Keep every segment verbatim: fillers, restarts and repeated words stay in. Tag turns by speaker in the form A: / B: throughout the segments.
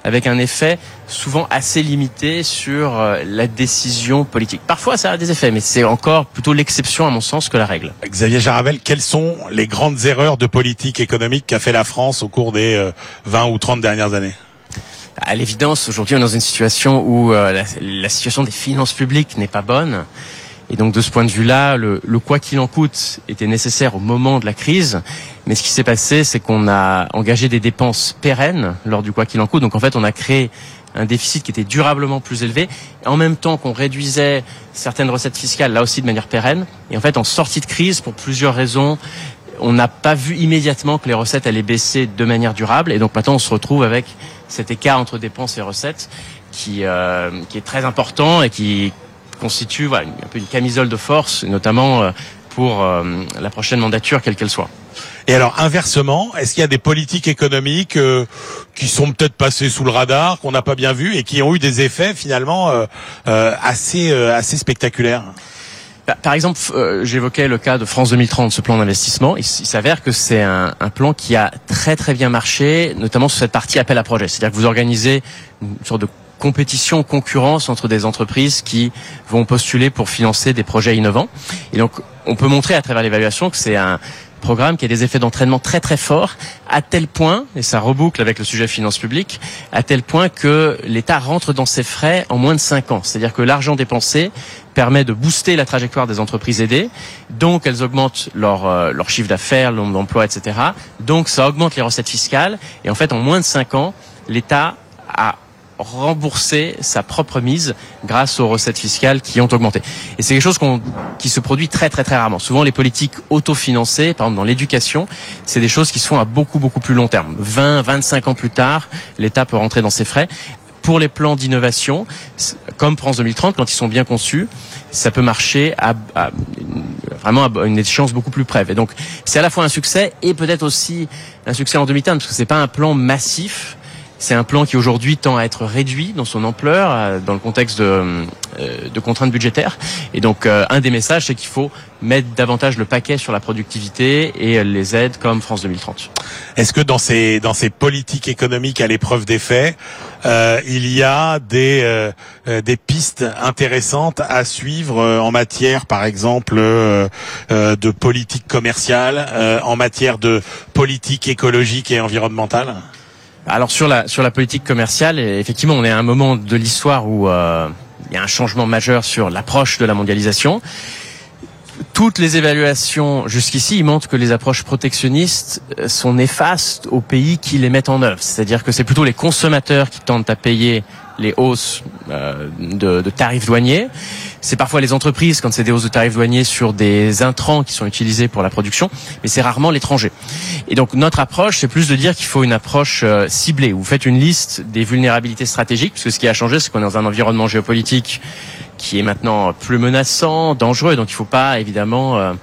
A: avec un effet souvent assez limité sur euh, la décision politique. Parfois, ça a des effets, mais c'est encore plutôt l'exception à mon sens que la règle.
B: Xavier Jarravel, quelles sont les grandes erreurs de politique économique qu'a fait la France au cours des euh, vingt ou trente dernières années ?
A: À l'évidence, aujourd'hui, on est dans une situation où euh, la, la situation des finances publiques n'est pas bonne. Et donc, de ce point de vue-là, le, le quoi qu'il en coûte était nécessaire au moment de la crise. Mais ce qui s'est passé, c'est qu'on a engagé des dépenses pérennes lors du quoi qu'il en coûte. Donc, en fait, on a créé un déficit qui était durablement plus élevé, en même temps qu'on réduisait certaines recettes fiscales, là aussi de manière pérenne. Et en fait, en sortie de crise, pour plusieurs raisons, on n'a pas vu immédiatement que les recettes allaient baisser de manière durable. Et donc maintenant, on se retrouve avec cet écart entre dépenses et recettes qui, euh, qui est très important et qui constitue voilà, un peu une camisole de force, notamment euh, pour euh, la prochaine mandature, quelle qu'elle soit.
B: Et alors, inversement, est-ce qu'il y a des politiques économiques euh, qui sont peut-être passées sous le radar, qu'on n'a pas bien vues et qui ont eu des effets finalement euh, euh, assez, euh, assez spectaculaires ?
A: Par exemple, euh, j'évoquais le cas de France deux mille trente, ce plan d'investissement. Il, il s'avère que c'est un, un plan qui a très très bien marché, notamment sur cette partie appel à projet. C'est-à-dire que vous organisez une sorte de compétition, concurrence entre des entreprises qui vont postuler pour financer des projets innovants. Et donc, on peut montrer à travers l'évaluation que c'est un programme qui a des effets d'entraînement très très forts, à tel point, et ça reboucle avec le sujet finances publiques, à tel point que l'État rentre dans ses frais en moins de cinq ans. C'est-à-dire que l'argent dépensé permet de booster la trajectoire des entreprises aidées, donc elles augmentent leur, euh, leur chiffre d'affaires, le nombre d'emplois, et cetera. Donc ça augmente les recettes fiscales, et en fait en moins de cinq ans, l'État a rembourser sa propre mise grâce aux recettes fiscales qui ont augmenté. Et c'est quelque chose qu'on, qui se produit très très très rarement. Souvent les politiques autofinancées, par exemple dans l'éducation, c'est des choses qui se font à beaucoup beaucoup plus long terme. vingt, vingt-cinq ans plus tard, l'État peut rentrer dans ses frais. Pour les plans d'innovation, comme France deux mille trente, quand ils sont bien conçus, ça peut marcher à, à vraiment à une échéance beaucoup plus brève. Et donc c'est à la fois un succès et peut-être aussi un succès en demi-teinte, parce que c'est pas un plan massif. C'est un plan qui aujourd'hui tend à être réduit dans son ampleur, dans le contexte de, de contraintes budgétaires. Et donc, un des messages, c'est qu'il faut mettre davantage le paquet sur la productivité et les aides comme France deux mille trente.
B: Est-ce que dans ces dans ces politiques économiques à l'épreuve des faits, euh, il y a des euh, des pistes intéressantes à suivre euh, en matière, par exemple, euh, euh, de politique commerciale, euh, en matière de politique écologique et environnementale ?
A: Alors sur la sur la politique commerciale, effectivement, on est à un moment de l'histoire où euh, il y a un changement majeur sur l'approche de la mondialisation. Toutes les évaluations jusqu'ici montrent que les approches protectionnistes sont néfastes aux pays qui les mettent en œuvre. C'est-à-dire que c'est plutôt les consommateurs qui tentent à payer les hausses euh, de, de tarifs douaniers. C'est parfois les entreprises quand c'est des hausses de tarifs douaniers sur des intrants qui sont utilisés pour la production, mais c'est rarement l'étranger. Et donc notre approche, c'est plus de dire qu'il faut une approche euh, ciblée. Vous faites une liste des vulnérabilités stratégiques, parce que ce qui a changé, c'est qu'on est dans un environnement géopolitique qui est maintenant plus menaçant, dangereux, donc il ne faut pas évidemment euh,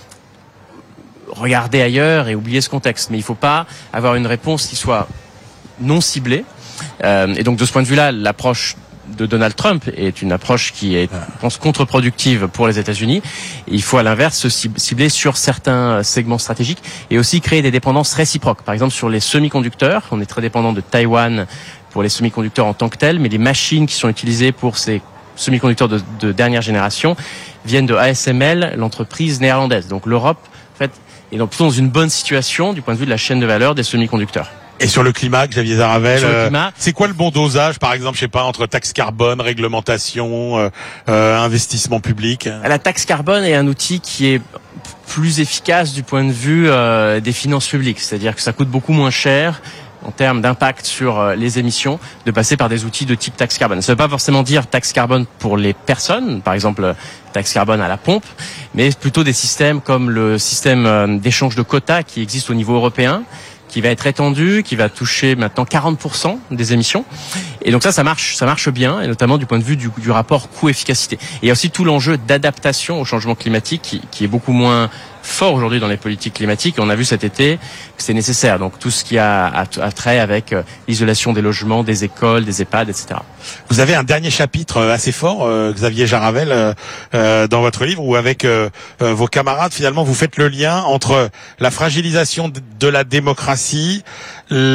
A: regarder ailleurs et oublier ce contexte. Mais il ne faut pas avoir une réponse qui soit non ciblée. Euh, et donc de ce point de vue-là, l'approche de Donald Trump est une approche qui est, je pense, contre-productive pour les États-Unis. Il faut à l'inverse se cibler sur certains segments stratégiques et aussi créer des dépendances réciproques. Par exemple sur les semi-conducteurs, on est très dépendant de Taïwan pour les semi-conducteurs en tant que tels, mais les machines qui sont utilisées pour ces semi-conducteurs de, de dernière génération viennent de A S M L, l'entreprise néerlandaise. Donc l'Europe, en fait, est donc plutôt dans une bonne situation du point de vue de la chaîne de valeur des semi-conducteurs.
B: Et sur le climat, Xavier Jarravel,
A: euh,
B: c'est quoi le bon dosage, par exemple, je sais pas, entre taxe carbone, réglementation, euh, euh, investissement public ?
A: La taxe carbone est un outil qui est plus efficace du point de vue euh, des finances publiques, c'est-à-dire que ça coûte beaucoup moins cher en termes d'impact sur euh, les émissions de passer par des outils de type taxe carbone. Ça ne veut pas forcément dire taxe carbone pour les personnes, par exemple taxe carbone à la pompe, mais plutôt des systèmes comme le système euh, d'échange de quotas qui existe au niveau européen, qui va être étendu, qui va toucher maintenant quarante pour cent des émissions. Et donc ça, ça marche, ça marche bien, et notamment du point de vue du, du rapport coût-efficacité. Et il y a aussi tout l'enjeu d'adaptation au changement climatique qui, qui est beaucoup moins fort aujourd'hui dans les politiques climatiques. Et on a vu cet été que c'est nécessaire. Donc tout ce qui a à, à trait avec euh, l'isolation des logements, des écoles, des EHPAD, et cetera.
B: Vous avez un dernier chapitre assez fort, euh, Xavier Jarravel, euh, euh, dans votre livre, où avec euh, euh, vos camarades, finalement, vous faites le lien entre la fragilisation de, de la démocratie, la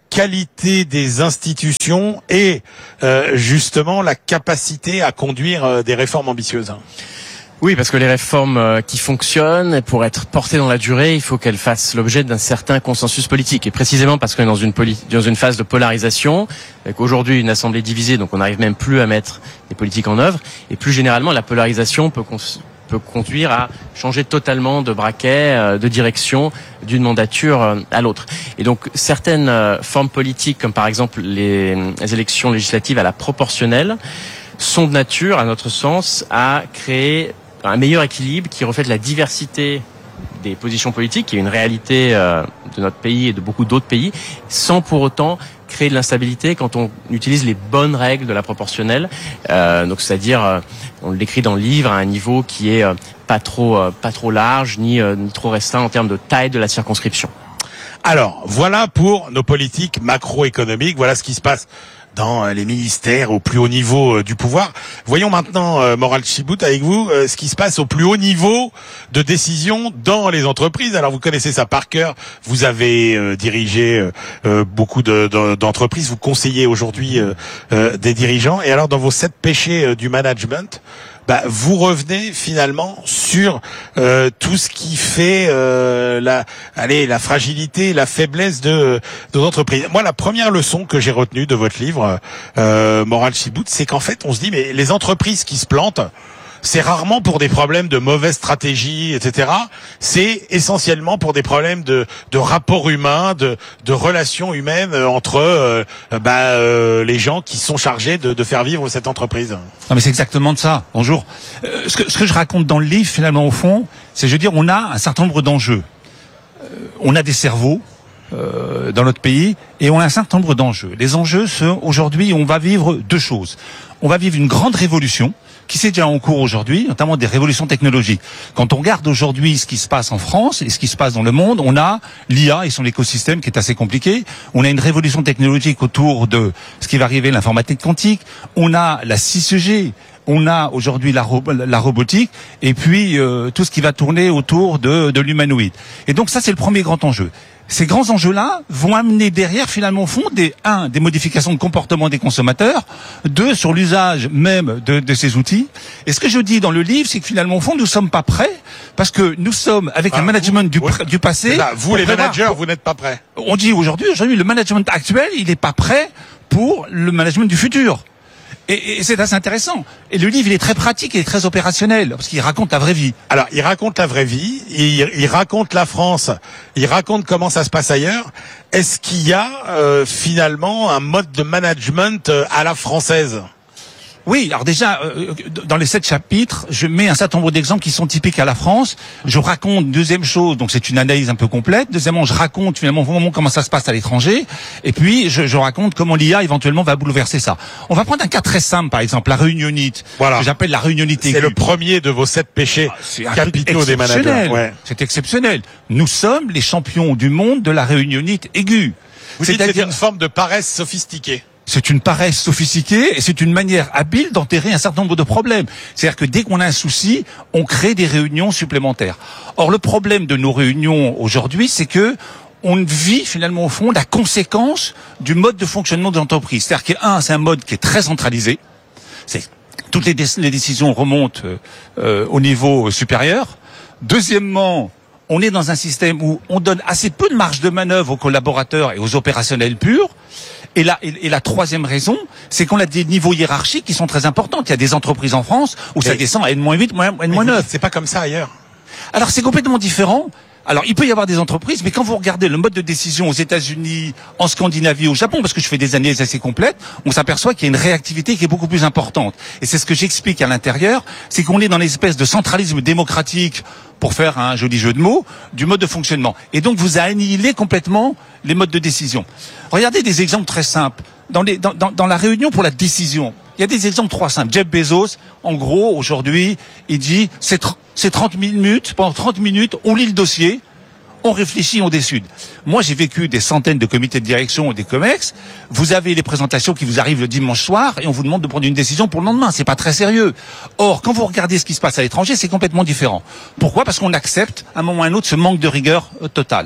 B: qualité des institutions et euh, justement la capacité à conduire euh, des réformes ambitieuses.
A: Oui, parce que les réformes qui fonctionnent, pour être portées dans la durée, il faut qu'elles fassent l'objet d'un certain consensus politique. Et précisément parce qu'on est dans une, poli- dans une phase de polarisation, avec aujourd'hui une assemblée divisée, donc on n'arrive même plus à mettre des politiques en œuvre. Et plus généralement, la polarisation peut, cons- peut conduire à changer totalement de braquet, de direction, d'une mandature à l'autre. Et donc certaines formes politiques, comme par exemple les, les élections législatives à la proportionnelle, sont de nature, à notre sens, à créer un meilleur équilibre qui reflète la diversité des positions politiques, qui est une réalité euh, de notre pays et de beaucoup d'autres pays, sans pour autant créer de l'instabilité quand on utilise les bonnes règles de la proportionnelle. Euh, donc, c'est-à-dire, euh, on le décrit dans le livre, à un niveau qui est euh, pas trop, euh, pas trop large ni, euh, ni trop restreint en termes de taille de la circonscription.
B: Alors, voilà pour nos politiques macroéconomiques. Voilà ce qui se passe dans les ministères au plus haut niveau du pouvoir. Voyons maintenant, euh, Moral Chibout, avec vous, euh, ce qui se passe au plus haut niveau de décision dans les entreprises. Alors, vous connaissez ça par cœur. Vous avez euh, dirigé euh, beaucoup de, de, d'entreprises. Vous conseillez aujourd'hui euh, euh, des dirigeants. Et alors, dans vos sept péchés euh, du management, bah, vous revenez finalement sur euh, tout ce qui fait euh, la, allez, la fragilité, la faiblesse de, de l'entreprise. Moi, la première leçon que j'ai retenue de votre livre, euh, Moral Chibout, c'est qu'en fait, on se dit, mais les entreprises qui se plantent, c'est rarement pour des problèmes de mauvaise stratégie, et cetera. C'est essentiellement pour des problèmes de, de rapport humain, de, de relations humaines entre euh, bah, euh, les gens qui sont chargés de, de faire vivre cette entreprise.
C: Non, mais c'est exactement de ça. Bonjour. Euh, ce, que, ce que je raconte dans le livre, finalement, au fond, c'est, je veux dire, on a un certain nombre d'enjeux. Euh, on a des cerveaux euh, dans notre pays et on a un certain nombre d'enjeux. Les enjeux sont, aujourd'hui, on va vivre deux choses. On va vivre une grande révolution qui s'est déjà en cours aujourd'hui, notamment des révolutions technologiques. Quand on regarde aujourd'hui ce qui se passe en France et ce qui se passe dans le monde, on a l'I A et son écosystème qui est assez compliqué. On a une révolution technologique autour de ce qui va arriver, l'informatique quantique. On a la six G. On a aujourd'hui la, ro- la robotique et puis euh, tout ce qui va tourner autour de, de l'humanoïde. Et donc ça, c'est le premier grand enjeu. Ces grands enjeux-là vont amener derrière, finalement, au fond, des, un, des modifications de comportement des consommateurs, deux, sur l'usage même de, de ces outils. Et ce que je dis dans le livre, c'est que finalement, au fond, nous sommes pas prêts, parce que nous sommes avec ah, un management vous, du, oui, du passé.
B: Là, vous, les prévoir, managers, vous n'êtes pas prêts.
C: On dit aujourd'hui, aujourd'hui, le management actuel, il n'est pas prêt pour le management du futur. Et, et c'est assez intéressant. Et le livre, il est très pratique et très opérationnel, parce qu'il raconte la vraie vie.
B: Alors, il raconte la vraie vie, il, il raconte la France, il raconte comment ça se passe ailleurs. Est-ce qu'il y a euh, finalement un mode de management euh, à la française ?
C: Oui, alors déjà, euh, dans les sept chapitres, je mets un certain nombre d'exemples qui sont typiques à la France. Je raconte, deuxième chose, donc c'est une analyse un peu complète. Deuxièmement, je raconte finalement vraiment comment ça se passe à l'étranger. Et puis, je, je raconte comment l'I A éventuellement va bouleverser ça. On va prendre un cas très simple, par exemple, la réunionite. Voilà. Que j'appelle la réunionite aiguë.
B: C'est le premier de vos sept péchés ah, capitaux des managers. Ouais.
C: C'est exceptionnel. Nous sommes les champions du monde de la réunionite aiguë.
B: Vous dites que c'est une forme de paresse sophistiquée.
C: C'est une paresse sophistiquée et c'est une manière habile d'enterrer un certain nombre de problèmes. C'est-à-dire que dès qu'on a un souci, on crée des réunions supplémentaires. Or, le problème de nos réunions aujourd'hui, c'est que on vit finalement au fond la conséquence du mode de fonctionnement de l'entreprise. C'est-à-dire que un, c'est un mode qui est très centralisé. C'est toutes les, dé- les décisions remontent euh, au niveau supérieur. Deuxièmement, on est dans un système où on donne assez peu de marge de manœuvre aux collaborateurs et aux opérationnels purs. Et la, et, et la troisième raison, c'est qu'on a des niveaux hiérarchiques qui sont très importants. Il y a des entreprises en France où mais ça descend à N moins huit, N moins neuf.
B: C'est pas comme ça ailleurs.
C: Alors c'est complètement différent. Alors il peut y avoir des entreprises, mais quand vous regardez le mode de décision aux États-Unis, en Scandinavie, au Japon, parce que je fais des analyses assez complètes, on s'aperçoit qu'il y a une réactivité qui est beaucoup plus importante. Et c'est ce que j'explique à l'intérieur, c'est qu'on est dans l'espèce de centralisme démocratique, pour faire un joli jeu de mots, du mode de fonctionnement. Et donc vous annihilez complètement les modes de décision. Regardez des exemples très simples. Dans, les, dans, dans, dans la réunion pour la décision, il y a des exemples trop simples. Jeff Bezos, en gros, aujourd'hui, il dit, c'est, tr- c'est trente minutes, pendant trente minutes, on lit le dossier, on réfléchit, on décide. Moi, j'ai vécu des centaines de comités de direction et des COMEX. Vous avez les présentations qui vous arrivent le dimanche soir et on vous demande de prendre une décision pour le lendemain. C'est pas très sérieux. Or, quand vous regardez ce qui se passe à l'étranger, c'est complètement différent. Pourquoi ? Parce qu'on accepte, à un moment ou à un autre, ce manque de rigueur euh, totale.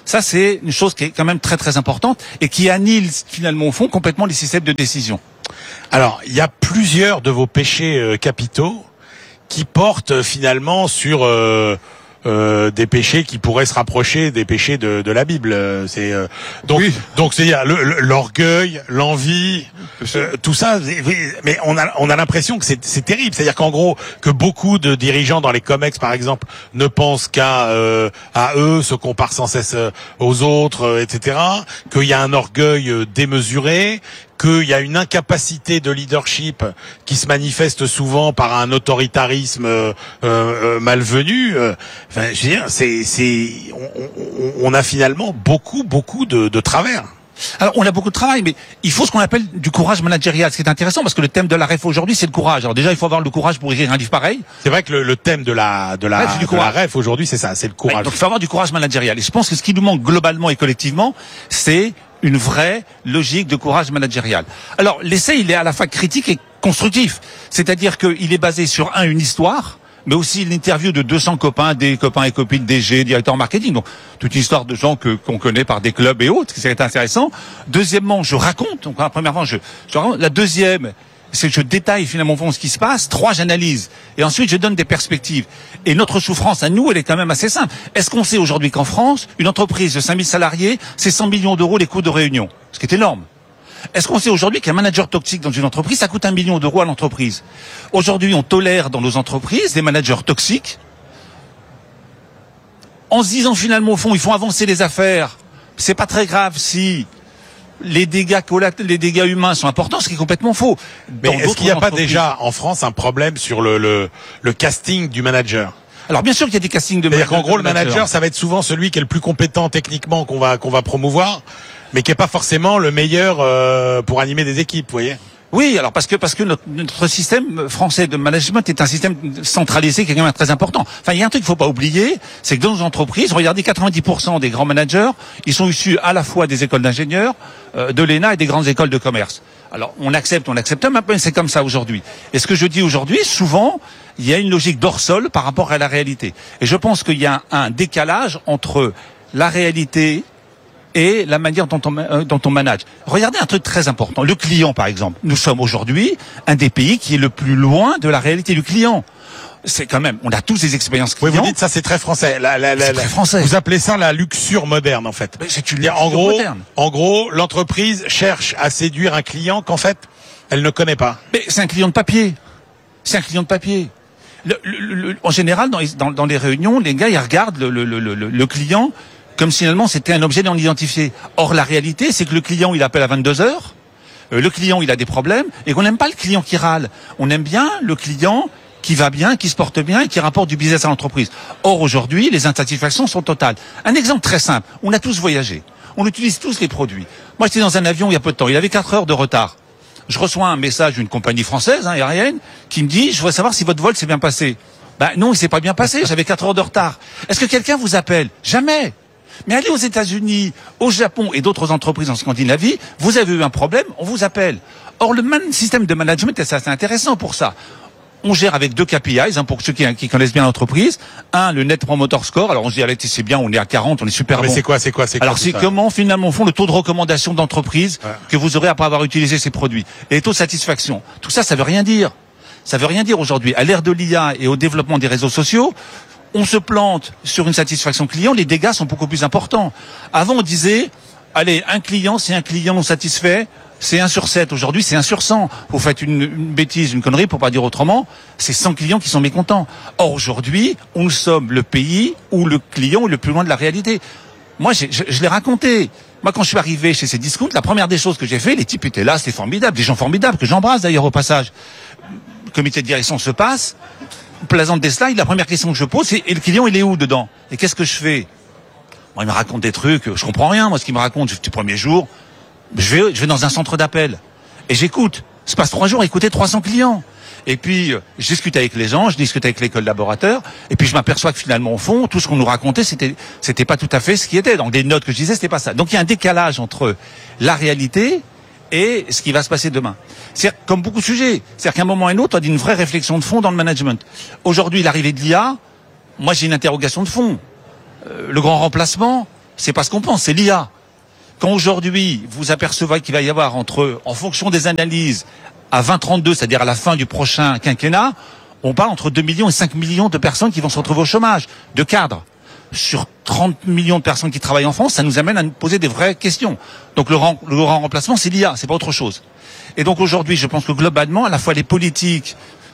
C: Ça, c'est une chose qui est quand même très très importante et qui annule finalement au fond complètement les systèmes de décision.
B: Alors, il y a plusieurs de vos péchés euh, capitaux qui portent euh, finalement sur euh, euh, des péchés qui pourraient se rapprocher des péchés de, de la Bible. C'est euh, donc
C: oui.
B: donc c'est le, le, l'orgueil, l'envie, euh, tout ça. Mais on a on a l'impression que c'est c'est terrible. C'est-à-dire qu'en gros que beaucoup de dirigeants dans les comex par exemple ne pensent qu'à euh, à eux, se comparent sans cesse aux autres, euh, et cetera. Qu'il y a un orgueil euh, démesuré, qu'il y a une incapacité de leadership qui se manifeste souvent par un autoritarisme euh, euh, malvenu. Euh, enfin, je veux dire, c'est, c'est, on, on, on a finalement beaucoup, beaucoup de, de travers.
C: Alors, on a beaucoup de travail, mais il faut ce qu'on appelle du courage managérial, ce qui est intéressant, parce que le thème de la R E F aujourd'hui, c'est le courage. Alors déjà, il faut avoir le courage pour écrire un livre pareil.
B: C'est vrai que le, le thème de la de la,
C: ouais,
B: de la R E F aujourd'hui, c'est ça, c'est le courage.
C: Ouais, donc il faut avoir du courage managérial. Et je pense que ce qui nous manque globalement et collectivement, c'est une vraie logique de courage managérial. Alors, l'essai, il est à la fois critique et constructif. C'est-à-dire qu'il est basé sur, un, une histoire, mais aussi l'interview de deux cents copains, des copains et copines D G, directeurs marketing. Donc, toute une histoire de gens que, qu'on connaît par des clubs et autres, c'est intéressant. Deuxièmement, je raconte. Donc, la première fois, je, je raconte. La deuxième, c'est que je détaille finalement ce qui se passe. Trois, j'analyse. Et ensuite, je donne des perspectives. Et notre souffrance à nous, elle est quand même assez simple. Est-ce qu'on sait aujourd'hui qu'en France, une entreprise de cinq mille salariés, c'est cent millions d'euros les coûts de réunion? Ce qui est énorme. Est-ce qu'on sait aujourd'hui qu'un manager toxique dans une entreprise, ça coûte un million d'euros à l'entreprise? Aujourd'hui, on tolère dans nos entreprises des managers toxiques, en se disant finalement, au fond, ils font avancer les affaires. C'est pas très grave si les dégâts les dégâts humains sont importants, ce qui est complètement faux.
B: Mais est-ce qu'il n'y a pas déjà en France un problème sur le, le, le casting du manager?
C: Alors bien sûr qu'il y a des castings de
B: managers. C'est-à-dire qu'en gros, le
C: manager,
B: manager, ça va être souvent celui qui est le plus compétent techniquement qu'on va qu'on va promouvoir, mais qui est pas forcément le meilleur euh, pour animer des équipes, vous voyez.
C: Oui, alors parce que parce que notre, notre système français de management est un système centralisé qui est quand même très important. Enfin, il y a un truc qu'il faut pas oublier, c'est que dans nos entreprises, regardez, quatre-vingt-dix pour cent des grands managers, ils sont issus à la fois des écoles d'ingénieurs, euh, de l'E N A et des grandes écoles de commerce. Alors, on accepte, on accepte, mais c'est comme ça aujourd'hui. Et ce que je dis aujourd'hui, souvent, il y a une logique d'hors-sol par rapport à la réalité. Et je pense qu'il y a un, un décalage entre la réalité et la manière dont on, euh, dont on manage. Regardez un truc très important. Le client, par exemple. Nous sommes aujourd'hui un des pays qui est le plus loin de la réalité du client. C'est quand même, on a tous des expériences clients.
B: Oui, vous dites ça, c'est très français. La, la, la,
C: c'est très français.
B: Vous appelez ça la luxure moderne, en fait.
C: Mais c'est une luxure
B: en gros,
C: moderne.
B: En gros, l'entreprise cherche à séduire un client qu'en fait, elle ne connaît pas.
C: Mais c'est un client de papier. C'est un client de papier. Le, le, le, en général, dans les, dans, dans les réunions, les gars, ils regardent le, le, le, le, le client comme si finalement c'était un objet non identifié. Or, la réalité, c'est que le client, il appelle à vingt-deux heures, euh, le client, il a des problèmes, et qu'on n'aime pas le client qui râle. On aime bien le client qui va bien, qui se porte bien et qui rapporte du business à l'entreprise. Or, aujourd'hui, les insatisfactions sont totales. Un exemple très simple. On a tous voyagé. On utilise tous les produits. Moi, j'étais dans un avion il y a peu de temps. Il avait quatre heures de retard. Je reçois un message d'une compagnie française, hein, aérienne, qui me dit, je voudrais savoir si votre vol s'est bien passé. Ben non, il s'est pas bien passé. J'avais quatre heures de retard. Est-ce que quelqu'un vous appelle? Jamais. Mais allez aux États-Unis, au Japon et d'autres entreprises en Scandinavie, vous avez eu un problème, on vous appelle. Or, le man- système de management est assez intéressant pour ça. On gère avec deux K P Is, hein, pour ceux qui, qui connaissent bien l'entreprise. Un, le Net Promoter Score. Alors, on se dit, allez, c'est bien, on est à quarante, on est super
B: non,
C: bon.
B: Mais c'est quoi, c'est quoi, c'est quoi?
C: Alors, c'est comment, finalement, font le taux de recommandation d'entreprise ouais. que vous aurez après avoir utilisé ces produits. Et les taux de satisfaction. Tout ça, ça veut rien dire. Ça veut rien dire aujourd'hui. À l'ère de l'I A et au développement des réseaux sociaux, on se plante sur une satisfaction client, les dégâts sont beaucoup plus importants. Avant, on disait, allez, un client, c'est un client non satisfait, c'est un sur sept. Aujourd'hui, c'est un sur cent. Vous faites une, une bêtise, une connerie, pour pas dire autrement, c'est cent clients qui sont mécontents. Or, aujourd'hui, nous sommes le pays où le client est le plus loin de la réalité. Moi, j'ai, je, je l'ai raconté. Moi, quand je suis arrivé chez ces discounts, la première des choses que j'ai fait, les types étaient là, c'était formidable, des gens formidables, que j'embrasse d'ailleurs au passage. Le comité de direction se passe, plaisante des slides, la première question que je pose, c'est, et le client, il est où dedans? Et qu'est-ce que je fais? Moi, il me raconte des trucs, je comprends rien, moi, ce qu'il me raconte, le premier jour, je vais, je vais dans un centre d'appel, et j'écoute. Je passe trois jours à écouter trois cents clients. Et puis, je discute avec les gens, je discute avec les collaborateurs, et puis je m'aperçois que finalement, au fond, tout ce qu'on nous racontait, c'était, c'était pas tout à fait ce qui était. Donc, des notes que je disais, c'était pas ça. Donc, il y a un décalage entre la réalité et ce qui va se passer demain. C'est comme beaucoup de sujets. C'est-à-dire qu'à un moment ou à un autre, on a une vraie réflexion de fond dans le management. Aujourd'hui, l'arrivée de l'I A, moi, j'ai une interrogation de fond. Euh, le grand remplacement, c'est pas ce qu'on pense, c'est l'I A. Quand aujourd'hui, vous apercevez qu'il va y avoir entre, en fonction des analyses, à vingt trente-deux, c'est-à-dire à la fin du prochain quinquennat, on parle entre deux millions et cinq millions de personnes qui vont se retrouver au chômage, de cadres. Sur trente millions de personnes qui travaillent en France, ça nous amène à nous poser des vraies questions. Donc le grand, le grand remplacement, c'est l'I A, c'est pas autre chose. Et donc aujourd'hui, je pense que globalement, à la fois les politiques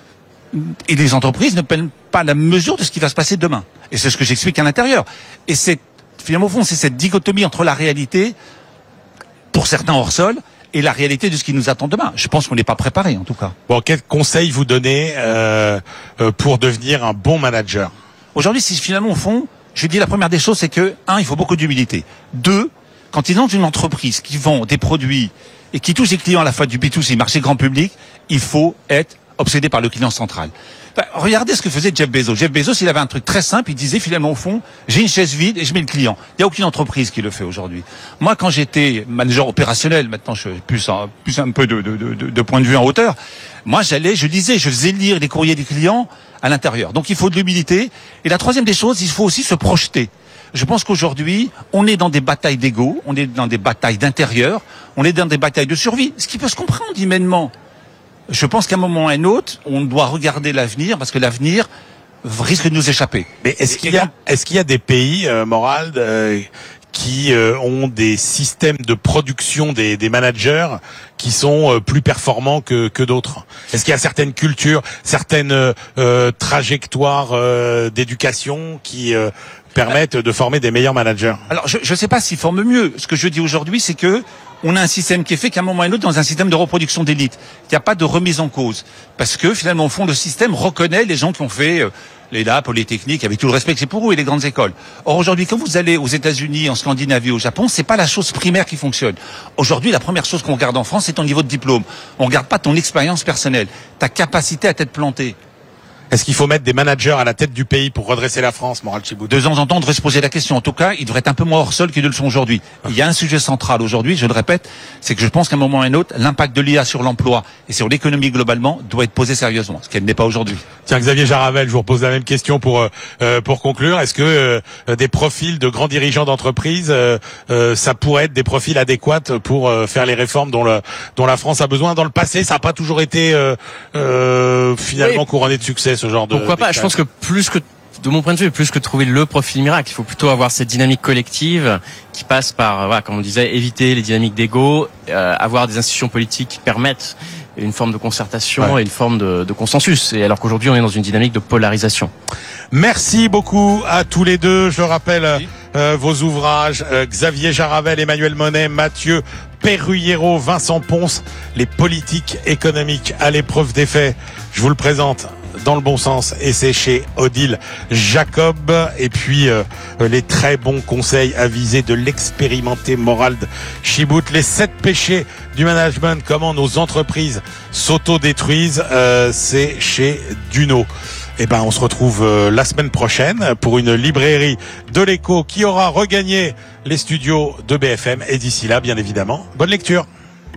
C: et les entreprises ne prennent pas la mesure de ce qui va se passer demain. Et c'est ce que j'explique à l'intérieur. Et c'est, finalement, au fond, c'est cette dichotomie entre la réalité, pour certains hors sol, et la réalité de ce qui nous attend demain. Je pense qu'on n'est pas préparé, en tout cas.
B: Bon, quels conseils vous donnez euh, euh, pour devenir un bon manager?
C: Aujourd'hui, si finalement, au fond, je dis la première des choses, c'est que, un, il faut beaucoup d'humilité. Deux, quand ils ont une entreprise qui vend des produits et qui touche les clients à la fois du B deux C, marché grand public, il faut être obsédé par le client central. Ben, regardez ce que faisait Jeff Bezos. Jeff Bezos, il avait un truc très simple, il disait finalement au fond, j'ai une chaise vide et je mets le client. Il n'y a aucune entreprise qui le fait aujourd'hui. Moi, quand j'étais manager opérationnel, maintenant je suis plus un, plus un peu de, de, de, de point de vue en hauteur, moi j'allais, je lisais, je faisais lire les courriers des clients à l'intérieur. Donc il faut de l'humilité. Et la troisième des choses, il faut aussi se projeter. Je pense qu'aujourd'hui, on est dans des batailles d'ego, on est dans des batailles d'intérieur, on est dans des batailles de survie, ce qui peut se comprendre humainement. Je pense qu'à un moment ou à un autre, on doit regarder l'avenir, parce que l'avenir risque de nous échapper.
B: Mais est-ce qu'il y a, est-ce qu'il y a des pays, euh, Morald, euh, qui euh, ont des systèmes de production des, des managers qui sont euh, plus performants que, que d'autres? Est-ce qu'il y a certaines cultures, certaines euh, trajectoires euh, d'éducation qui euh, permettent de former des meilleurs managers?
C: Alors, je ne sais pas s'ils forment mieux. Ce que je dis aujourd'hui, c'est que on a un système qui est fait qu'à un moment ou à un autre dans un système de reproduction d'élite. Il n'y a pas de remise en cause. Parce que finalement, au fond, le système reconnaît les gens qui ont fait euh, les L A, Polytechnique, avec tout le respect que c'est pour eux, et les grandes écoles. Or, aujourd'hui, quand vous allez aux États-Unis, en Scandinavie, au Japon, c'est pas la chose primaire qui fonctionne. Aujourd'hui, la première chose qu'on regarde en France, c'est ton niveau de diplôme. On regarde pas ton expérience personnelle, ta capacité à t'être planté.
B: Est-ce qu'il faut mettre des managers à la tête du pays pour redresser la France, Morald Chibout?
C: De temps en temps, on devrait se poser la question. En tout cas, ils devraient être un peu moins hors sol qu'ils ne le sont aujourd'hui. Il y a un sujet central aujourd'hui, je le répète, c'est que je pense qu'à un moment ou à un autre, l'impact de l'I A sur l'emploi et sur l'économie globalement doit être posé sérieusement, ce qu'elle n'est pas aujourd'hui.
B: Tiens, Xavier Jaravel, je vous repose la même question pour euh, pour conclure. Est-ce que euh, des profils de grands dirigeants d'entreprise, euh, euh, ça pourrait être des profils adéquats pour euh, faire les réformes dont, le, dont la France a besoin? Dans le passé, ça n'a pas toujours été euh, euh, finalement oui. couronné de succès, ce genre de...
A: Pourquoi pas? Je pense que plus que, de mon point de vue, plus que trouver le profil miracle, il faut plutôt avoir cette dynamique collective qui passe par, voilà, comme on disait, éviter les dynamiques d'ego, euh, avoir des institutions politiques qui permettent une forme de concertation ouais. et une forme de, de consensus. Et alors qu'aujourd'hui, on est dans une dynamique de polarisation.
B: Merci beaucoup à tous les deux. Je rappelle oui. euh, vos ouvrages, euh, Xavier Jaravel, Emmanuel Monet, Mathieu Perruyero, Vincent Ponce, les politiques économiques à l'épreuve des faits. Je vous le présente dans le bon sens, et c'est chez Odile Jacob. Et puis euh, les très bons conseils avisés de l'expérimenté Morald Chibout, les sept péchés du management, comment nos entreprises s'auto-détruisent, euh, c'est chez Duno. Eh ben, on se retrouve euh, la semaine prochaine pour une librairie de l'écho qui aura regagné les studios de B F M. Et d'ici là, bien évidemment, bonne lecture.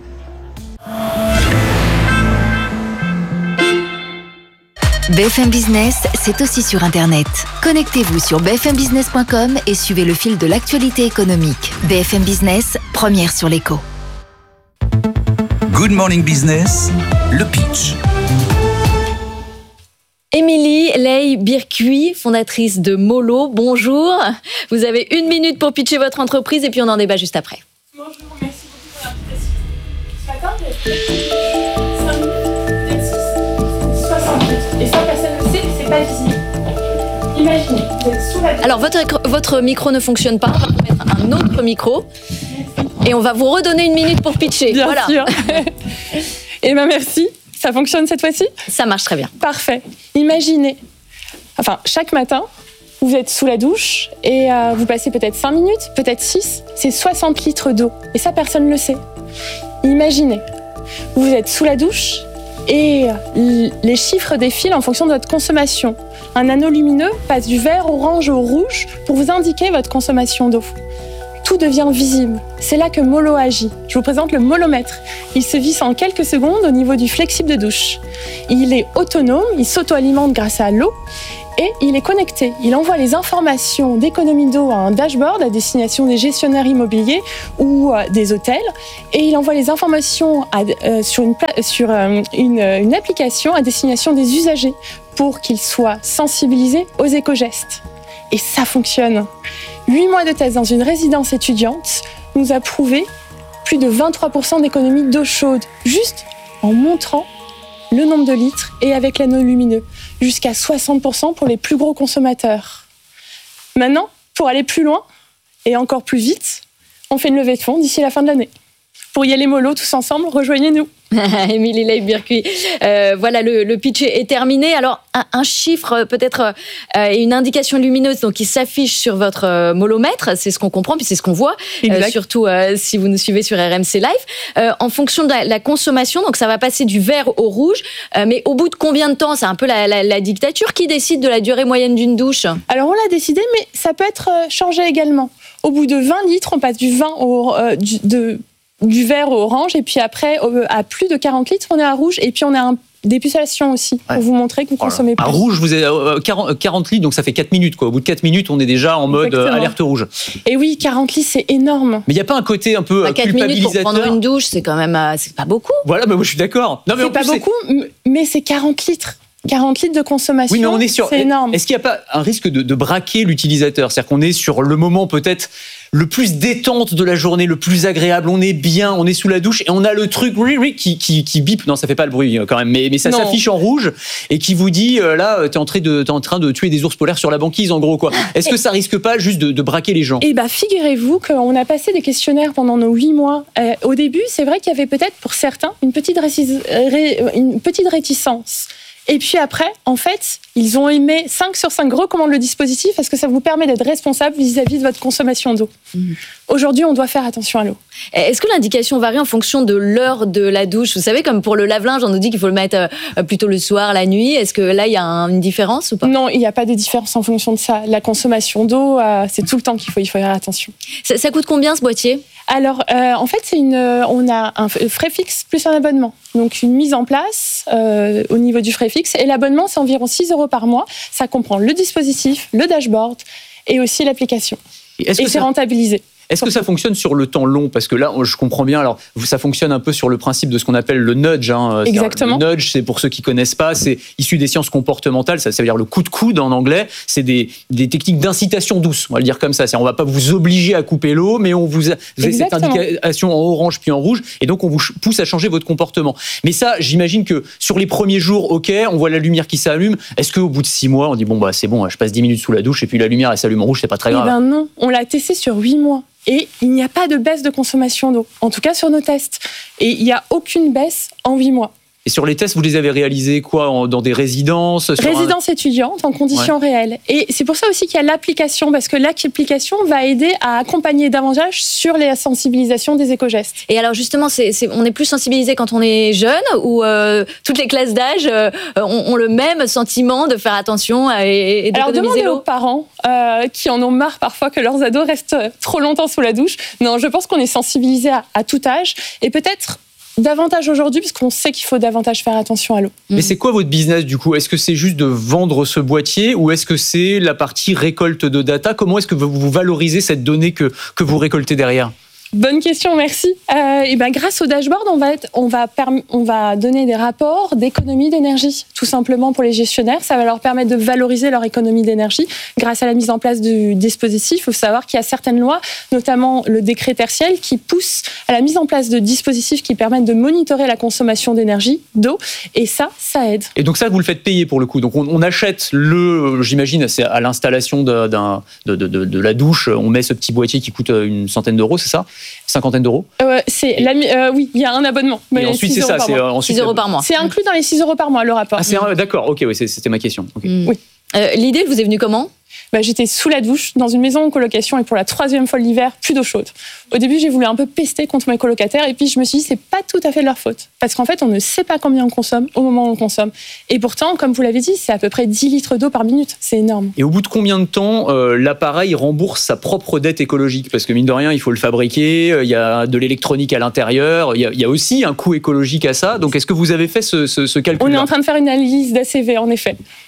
D: B F M Business, c'est aussi sur Internet. Connectez-vous sur b f m business point com et suivez le fil de l'actualité économique. B F M Business, première sur l'écho.
E: Good Morning Business, le pitch.
F: Émilie Ley-Bircuit, fondatrice de Molo, bonjour. Vous avez une minute pour pitcher votre entreprise et puis on en débat juste après.
G: Bonjour, merci beaucoup pour l'invitation. Ce matin, vous êtes cinq minutes, peut-être six, soixante minutes. Et ça, personne ne le sait, c'est pas visible. Imaginez, vous êtes sous la...
F: Alors, votre, votre micro ne fonctionne pas, on va vous mettre un autre micro. Et on va vous redonner une minute pour pitcher.
G: Bien
F: voilà.
G: sûr. Eh bien, merci. Ça fonctionne cette fois-ci ?
F: Ça marche très bien.
G: Parfait. Imaginez, enfin, chaque matin, vous êtes sous la douche et euh, vous passez peut-être cinq minutes, peut-être six. C'est soixante litres d'eau. Et ça, personne ne le sait. Imaginez, vous êtes sous la douche et les chiffres défilent en fonction de votre consommation. Un anneau lumineux passe du vert orange au rouge pour vous indiquer votre consommation d'eau. Tout devient visible. C'est là que Molo agit. Je vous présente le molomètre. Il se visse en quelques secondes au niveau du flexible de douche. Il est autonome, il s'auto-alimente grâce à l'eau Et il est connecté. Il envoie les informations d'économie d'eau à un dashboard à destination des gestionnaires immobiliers ou euh, des hôtels. Et il envoie les informations à, euh, sur, une, pla- sur euh, une, une application à destination des usagers pour qu'ils soient sensibilisés aux éco-gestes. Et ça fonctionne. Huit mois de test dans une résidence étudiante nous a prouvé plus de vingt-trois pour cent d'économie d'eau chaude, juste en montrant le nombre de litres et avec l'anneau lumineux, jusqu'à soixante pour cent pour les plus gros consommateurs. Maintenant, pour aller plus loin et encore plus vite, on fait une levée de fonds d'ici la fin de l'année. Pour y aller mollo tous ensemble, rejoignez-nous.
F: Émilie Leibs-Bircuit, euh, voilà, le, le pitch est terminé. Alors, un, un chiffre peut-être euh, et une indication lumineuse donc, qui s'affiche sur votre euh, molomètre, c'est ce qu'on comprend, puis c'est ce qu'on voit, euh, surtout euh, si vous nous suivez sur R M C Live. Euh, en fonction de la, la consommation, donc ça va passer du vert au rouge, euh, mais au bout de combien de temps? C'est un peu la, la, la dictature qui décide de la durée moyenne d'une douche.
G: Alors, on l'a décidé, mais ça peut être changé également. Au bout de vingt litres, on passe du vin au... Euh, du, de du vert au orange, et puis après, à plus de quarante litres, on est à rouge, et puis on a un dépulsation aussi, pour ouais. vous montrer que vous consommez plus.
H: À rouge, vous avez quarante litres, donc ça fait quatre minutes, quoi. Au bout de quatre minutes, on est déjà en mode Exactement. alerte rouge.
G: Et oui, quarante litres, c'est énorme.
H: Mais il n'y a pas un côté un peu
F: bah,
H: culpabilisateur.
F: quatre minutes pour prendre une douche, c'est quand même, c'est pas beaucoup.
H: Voilà, bah, moi je suis d'accord.
G: Non, mais c'est pas plus, beaucoup, c'est... mais c'est quarante litres. quarante litres de consommation, oui, mais on est sur... c'est énorme.
H: Est-ce qu'il n'y a pas un risque de, de braquer l'utilisateur? C'est-à-dire qu'on est sur le moment peut-être le plus détente de la journée, le plus agréable, on est bien, on est sous la douche et on a le truc qui, qui, qui bip, non ça fait pas le bruit quand même, mais, mais ça non. s'affiche en rouge et qui vous dit euh, là t'es en, train de, t'es en train de tuer des ours polaires sur la banquise en gros quoi. Est-ce que ça risque pas juste de, de braquer les gens?
G: Eh bah figurez-vous qu'on a passé des questionnaires pendant nos huit mois. Euh, au début c'est vrai qu'il y avait peut-être pour certains une petite, récis... une petite réticence. Et puis après, en fait, ils ont aimé cinq sur cinq recommandent le dispositif parce que ça vous permet d'être responsable vis-à-vis de votre consommation d'eau. Mmh. Aujourd'hui, on doit faire attention à l'eau.
F: Est-ce que l'indication varie en fonction de l'heure de la douche? Vous savez, comme pour le lave-linge, on nous dit qu'il faut le mettre plutôt le soir, la nuit. Est-ce que là, il y a une différence ou pas?
G: Non, il n'y a pas de différence en fonction de ça. La consommation d'eau, c'est tout le temps qu'il faut, il faut faire attention.
F: Ça, ça coûte combien ce boîtier?
G: Alors, euh, en fait, c'est une, on a un frais fixe plus un abonnement. Donc, une mise en place euh, au niveau du frais fixe. Et l'abonnement, c'est environ six euros par mois. Ça comprend le dispositif, le dashboard et aussi l'application. Et, est-ce et que c'est ça... rentabilisé.
H: Est-ce que ça fonctionne sur le temps long? Parce que là, je comprends bien. Alors, ça fonctionne un peu sur le principe de ce qu'on appelle le nudge. Hein.
G: Exactement.
H: Le nudge, c'est pour ceux qui connaissent pas, c'est issu des sciences comportementales. Ça, ça veut dire le coup de coude en anglais. C'est des, des techniques d'incitation douce. On va le dire comme ça. C'est, on va pas vous obliger à couper l'eau, mais on vous a vous avez cette indication en orange puis en rouge, et donc on vous pousse à changer votre comportement. Mais ça, j'imagine que sur les premiers jours, ok, on voit la lumière qui s'allume. Est-ce qu'au bout de six mois, on dit bon bah c'est bon, je passe dix minutes sous la douche et puis la lumière elle s'allume en rouge, c'est pas très grave?
G: Eh ben non, on l'a testé sur huit mois. Et il n'y a pas de baisse de consommation d'eau, en tout cas sur nos tests. Et il n'y a aucune baisse en huit mois.
H: Et sur les tests, vous les avez réalisés quoi, en, dans des résidences?
G: Résidences un... étudiantes en conditions ouais. réelles. Et c'est pour ça aussi qu'il y a l'application, parce que l'application va aider à accompagner davantage sur la sensibilisation des éco-gestes.
F: Et alors justement, c'est, c'est, on est plus sensibilisé quand on est jeune ou euh, toutes les classes d'âge euh, ont, ont le même sentiment de faire attention et, et d'économiser l'eau?
G: Alors demandez aux parents euh, qui en ont marre parfois que leurs ados restent trop longtemps sous la douche. Non, je pense qu'on est sensibilisé à, à tout âge et peut-être davantage aujourd'hui, parce qu'on sait qu'il faut davantage faire attention à l'eau.
H: Mais c'est quoi votre business du coup? Est-ce que c'est juste de vendre ce boîtier ou est-ce que c'est la partie récolte de data? Comment est-ce que vous valorisez cette donnée que, que vous récoltez derrière?
G: Bonne question, merci. Euh, et ben, grâce au dashboard, on va, être, on, va perm- on va donner des rapports d'économie d'énergie, tout simplement pour les gestionnaires. Ça va leur permettre de valoriser leur économie d'énergie grâce à la mise en place du dispositif. Il faut savoir qu'il y a certaines lois, notamment le décret tertiel, qui poussent à la mise en place de dispositifs qui permettent de monitorer la consommation d'énergie, d'eau, et ça, ça aide.
H: Et donc ça, vous le faites payer pour le coup. Donc on, on achète le, j'imagine, c'est à l'installation de, d'un, de, de, de, de la douche, on met ce petit boîtier qui coûte une centaine d'euros, c'est ça? Cinquantaine d'euros
G: euh, c'est la, euh, Oui, il y a un abonnement.
H: Mais et ensuite, c'est ça, c'est euh, ensuite,
F: six euros par mois.
G: C'est inclus dans les six euros par mois, le rapport.
H: Ah, c'est un, d'accord, ok, oui, c'était ma question. Okay.
G: Mmh. Oui.
F: Euh, l'idée vous est venue comment?
G: Bah, j'étais sous la douche, dans une maison en colocation, et pour la troisième fois l'hiver, plus d'eau chaude. Au début, j'ai voulu un peu pester contre mes colocataires, et puis je me suis dit, c'est pas tout à fait de leur faute. Parce qu'en fait, on ne sait pas combien on consomme au moment où on consomme. Et pourtant, comme vous l'avez dit, c'est à peu près dix litres d'eau par minute. C'est énorme.
H: Et au bout de combien de temps euh, l'appareil rembourse sa propre dette écologique? Parce que mine de rien, il faut le fabriquer, il y a de l'électronique à l'intérieur, il y a, il y a aussi un coût écologique à ça. Donc, est-ce que vous avez fait ce, ce, ce calcul-là?
G: On est en train de faire une analyse d'A C V, en effet.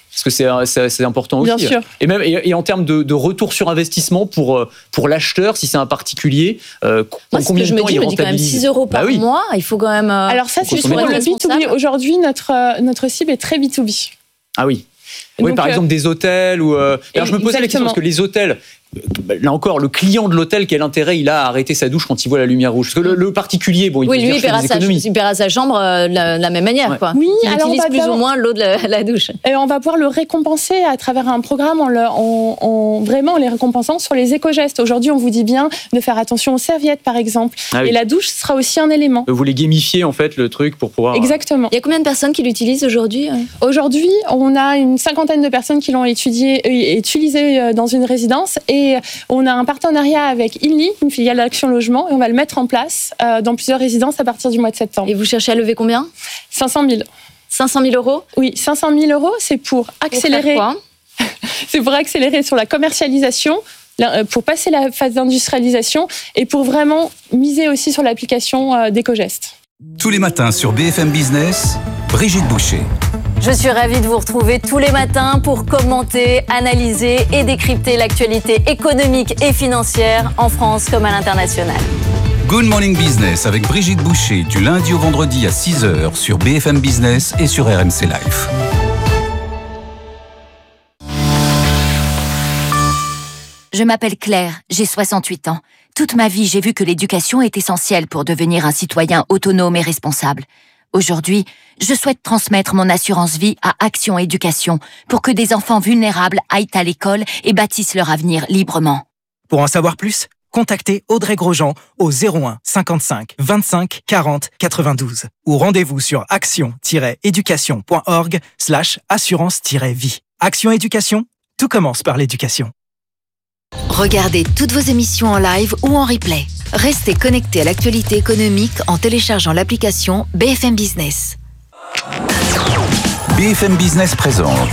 H: Parce que c'est, c'est, c'est important aussi.
G: Bien sûr.
H: Et même et, et en termes de, de retour sur investissement pour, pour l'acheteur, si c'est un particulier, euh,
F: Moi,
H: combien
F: ce que
H: de
F: je
H: temps
F: me dis,
H: il
F: je me dis quand même
H: rentabilise ?
F: six euros par
H: Bah oui.
F: mois, il faut quand même... Euh,
G: Alors ça, c'est
H: consommer
G: pour le
F: raisonnable.
G: B deux B. Aujourd'hui, notre, euh, notre cible est très B deux B.
H: Ah oui. Oui,
G: Donc,
H: par
G: euh,
H: exemple des hôtels ou. Euh... Alors je me posais la question parce que les hôtels, là encore, le client de l'hôtel, quel intérêt il a à arrêter sa douche quand il voit la lumière rouge ? Parce que le, le particulier, bon, il
F: Oui,
H: peut
F: lui,
H: se
F: il
H: dire,
F: paiera,
H: je fais
F: sa,
H: des économies.
F: il paiera sa chambre euh, de la, de la même manière,
H: Ouais.
F: quoi.
G: Oui,
F: il
G: alors on
F: utilise
G: va
F: plus
G: d'abord-
F: ou moins l'eau de la, la douche.
G: Et on va pouvoir le récompenser à travers un programme en, le, en, en vraiment en les récompensant sur les éco-gestes. Aujourd'hui, on vous dit bien de faire attention aux serviettes, par exemple.
H: Ah oui.
G: Et la douche sera aussi un élément.
H: Vous voulez gamifier en fait le truc pour pouvoir.
G: Exactement.
F: Il y a combien de personnes qui l'utilisent aujourd'hui ?
G: Aujourd'hui, on a une cinquantaine de personnes qui l'ont étudié, euh, utilisé euh, dans une résidence et on a un partenariat avec Inly, une filiale d'Action Logement, et on va le mettre en place euh, dans plusieurs résidences à partir du mois de septembre.
F: Et vous cherchez à lever combien ?
G: cinq cent mille.
F: cinq cent mille euros ?
G: Oui, cinq cent mille euros, c'est pour accélérer.
F: Pour faire quoi ?
G: C'est pour accélérer sur la commercialisation, pour passer la phase d'industrialisation et pour vraiment miser aussi sur l'application d'éco-gestes.
E: Tous les matins sur B F M Business, Brigitte Boucher.
F: Je suis ravie de vous retrouver tous les matins pour commenter, analyser et décrypter l'actualité économique et financière en France comme à l'international.
E: Good Morning Business avec Brigitte Boucher du lundi au vendredi à six heures sur B F M Business et sur R M C Live.
D: Je m'appelle Claire, j'ai soixante-huit ans. Toute ma vie, j'ai vu que l'éducation est essentielle pour devenir un citoyen autonome et responsable. Aujourd'hui, je souhaite transmettre mon assurance vie à Action Éducation pour que des enfants vulnérables aillent à l'école et bâtissent leur avenir librement.
I: Pour en savoir plus, contactez Audrey Grosjean au zéro un cinquante-cinq vingt-cinq quarante quatre-vingt-douze ou rendez-vous sur action-éducation.org slash assurance-vie. Action Éducation, tout commence par l'éducation.
D: Regardez toutes vos émissions en live ou en replay. Restez connectés à l'actualité économique en téléchargeant l'application B F M Business.
E: B F M Business présente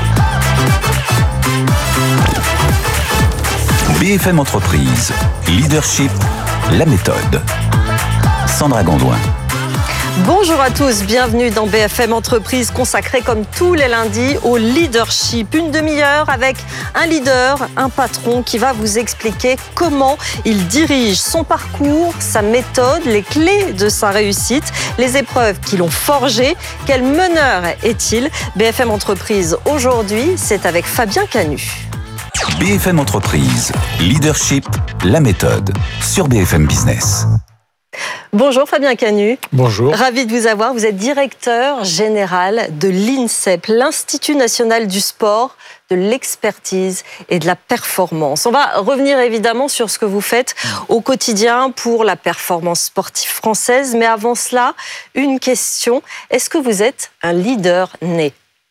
E: B F M Entreprise, Leadership, la méthode. Sandra Gondouin.
J: Bonjour à tous, bienvenue dans B F M Entreprise consacrée comme tous les lundis au leadership. Une demi-heure avec un leader, un patron qui va vous expliquer comment il dirige son parcours, sa méthode, les clés de sa réussite, les épreuves qui l'ont forgé. Quel meneur est-il ? B F M Entreprise aujourd'hui, c'est avec Fabien Canu.
E: B F M Entreprise, Leadership, la méthode sur B F M Business.
J: Bonjour Fabien Canu.
B: Bonjour.
J: Ravi de vous avoir. Vous êtes directeur général de l'INSEP, l'Institut national du sport, de l'expertise et de la performance. On va revenir évidemment sur ce que vous faites au quotidien pour la performance sportive française. Mais avant cela, une question. Est-ce que vous êtes un leader né ?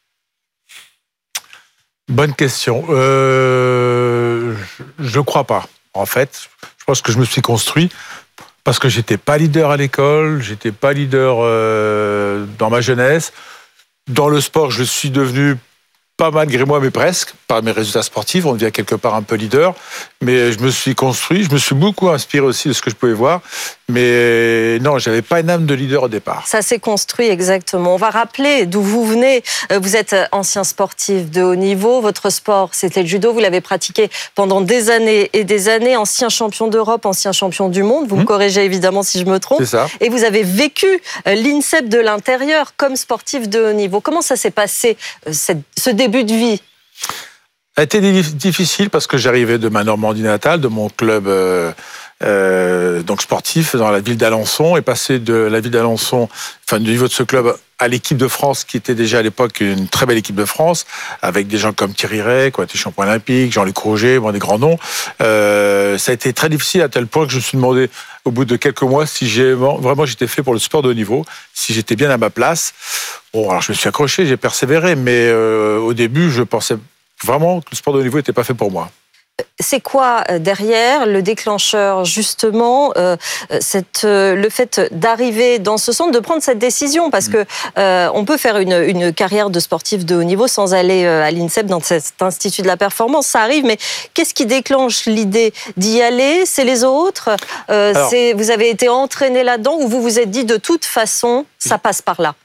K: Bonne question. Euh, je ne crois pas. En fait, je pense que je me suis construit parce que j'étais pas leader à l'école, j'étais pas leader euh, dans ma jeunesse. Dans le sport, je suis devenu, pas malgré moi, mais presque, par mes résultats sportifs, on devient quelque part un peu leader. Mais je me suis construit, je me suis beaucoup inspiré aussi de ce que je pouvais voir. Mais non, j'avais pas une âme de leader au départ.
J: Ça s'est construit exactement. On va rappeler d'où vous venez. Vous êtes ancien sportif de haut niveau. Votre sport, c'était le judo. Vous l'avez pratiqué pendant des années et des années. Ancien champion d'Europe, ancien champion du monde. Vous mmh. me corrigez évidemment si je me trompe.
K: C'est ça.
J: Et vous avez vécu l'INSEP de l'intérieur comme sportif de haut niveau. Comment ça s'est passé, ce début de vie ?
K: Ça a été difficile parce que j'arrivais de ma Normandie natale, de mon club euh, euh, donc sportif dans la ville d'Alençon, et passer de la ville d'Alençon, enfin du niveau de ce club, à l'équipe de France, qui était déjà à l'époque une très belle équipe de France, avec des gens comme Thierry Rey, qui a été champion olympique, Jean-Luc Roger, bon, des grands noms. Euh, ça a été très difficile à tel point que je me suis demandé, au bout de quelques mois, si j'ai vraiment j'étais fait pour le sport de haut niveau, si j'étais bien à ma place. Bon, alors je me suis accroché, j'ai persévéré, mais euh, au début, je pensais vraiment que le sport de haut niveau n'était pas fait pour moi.
J: C'est quoi derrière le déclencheur, justement, euh, cette, euh, le fait d'arriver dans ce centre, de prendre cette décision? Parce que euh, on peut faire une, une carrière de sportif de haut niveau sans aller à l'INSEP, dans cet institut de la performance. Ça arrive, mais qu'est-ce qui déclenche l'idée d'y aller? C'est les autres euh, Alors, c'est, Vous avez été entraîné là-dedans ou vous vous êtes dit de toute façon, ça passe par là?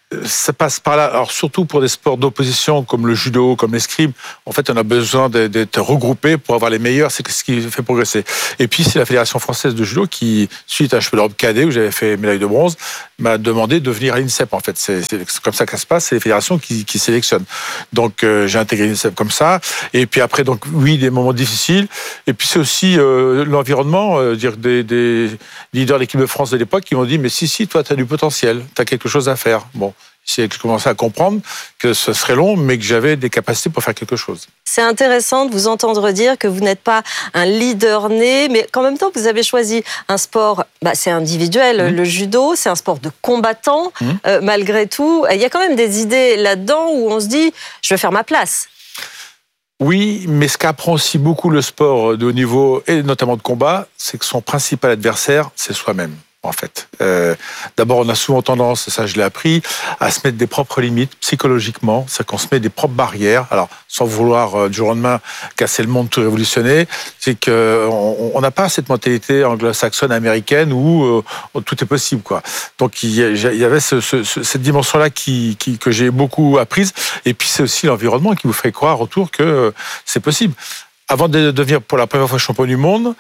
K: ça passe par là. Alors surtout pour des sports d'opposition comme le judo, comme l'escrime, en fait, on a besoin d'être regroupés pour avoir les meilleurs. C'est ce qui fait progresser. Et puis c'est la Fédération française de judo qui, suite à un championnat d'Europe cadet où j'avais fait médaille de bronze, m'a demandé de venir à l'INSEP. En fait, c'est comme ça que ça se passe. C'est les fédérations qui, qui sélectionnent. Donc euh, j'ai intégré l'INSEP comme ça. Et puis après, donc oui, des moments difficiles. Et puis c'est aussi euh, l'environnement, euh, dire des, des leaders de l'équipe de France de l'époque qui m'ont dit mais si si, toi tu as du potentiel, tu as quelque chose à faire. Bon. C'est que je commençais à comprendre que ce serait long, mais que j'avais des capacités pour faire quelque chose.
J: C'est intéressant de vous entendre dire que vous n'êtes pas un leader né, mais qu'en même temps, vous avez choisi un sport, bah, c'est individuel, mmh. le judo, c'est un sport de combattant. Mmh. Euh, malgré tout, il y a quand même des idées là-dedans où on se dit, je vais faire ma place.
K: Oui, mais ce qu'apprend aussi beaucoup le sport de haut niveau, et notamment de combat, c'est que son principal adversaire, c'est soi-même. En fait, euh, d'abord, on a souvent tendance, et ça je l'ai appris, à se mettre des propres limites psychologiquement, c'est qu'on se met des propres barrières. Alors, sans vouloir euh, du jour au lendemain casser le monde, tout révolutionner, c'est que on n'a pas cette mentalité anglo-saxonne américaine où euh, tout est possible, quoi. Donc il y, y avait ce, ce, cette dimension-là qui, qui, que j'ai beaucoup apprise. Et puis c'est aussi l'environnement qui vous fait croire autour que euh, c'est possible. Avant de devenir pour la première fois champion du monde,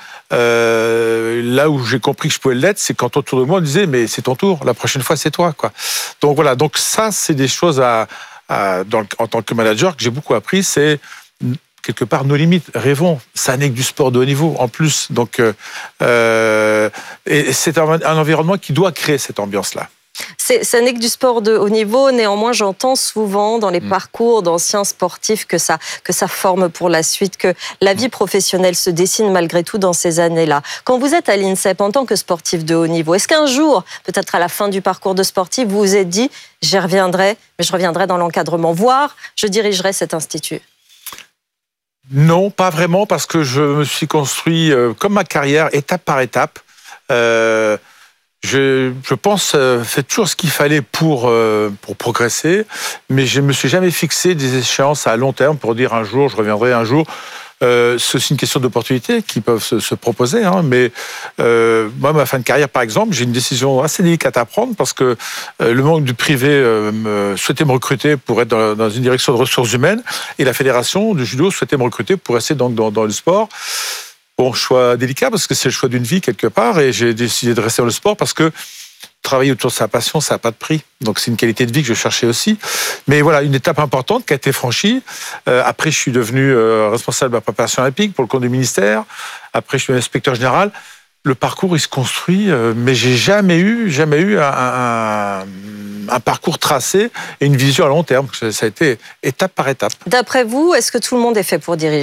K: euh, là où j'ai compris que je pouvais l'être, c'est quand autour de moi on disait mais c'est ton tour, la prochaine fois c'est toi, quoi. Donc voilà, donc ça c'est des choses à, à dans le, en tant que manager que j'ai beaucoup appris, c'est quelque part nos limites, rêvons, ça n'est que du sport de haut niveau en plus, donc euh, et c'est un, un environnement qui doit créer cette ambiance-là.
J: Ça n'est que du sport de haut niveau, néanmoins j'entends souvent dans les mmh. parcours d'anciens sportifs que ça, que ça forme pour la suite, que la vie professionnelle se dessine malgré tout dans ces années-là. Quand vous êtes à l'INSEP en tant que sportif de haut niveau, est-ce qu'un jour, peut-être à la fin du parcours de sportif, vous vous êtes dit « j'y reviendrai, mais je reviendrai dans l'encadrement, voire je dirigerai cet institut » ?
K: Non, pas vraiment, parce que je me suis construit, euh, comme ma carrière, étape par étape. Euh, Je, je pense euh, faire toujours ce qu'il fallait pour euh, pour progresser, mais je me suis jamais fixé des échéances à long terme pour dire un jour je reviendrai un jour. Euh, c'est aussi une question d'opportunité qui peuvent se, se proposer, hein, mais euh, moi ma fin de carrière par exemple, j'ai une décision assez délicate à prendre parce que euh, le monde du privé euh, me, souhaitait me recruter pour être dans, dans une direction de ressources humaines et la fédération du judo souhaitait me recruter pour rester donc dans, dans le sport. Bon, choix délicat parce que c'est le choix d'une vie quelque part et j'ai décidé de rester dans le sport parce que travailler autour de sa passion, ça n'a pas de prix. Donc c'est une qualité de vie que je cherchais aussi. Mais voilà, une étape importante qui a été franchie. Euh, après, je suis devenu euh, responsable de la préparation olympique pour le compte du ministère. Après, je suis inspecteur général. Le parcours, il se construit, euh, mais j'ai jamais eu, jamais eu un, un, un parcours tracé et une vision à long terme. Ça a été étape par étape.
J: D'après vous, est-ce que tout le monde est fait pour diriger ?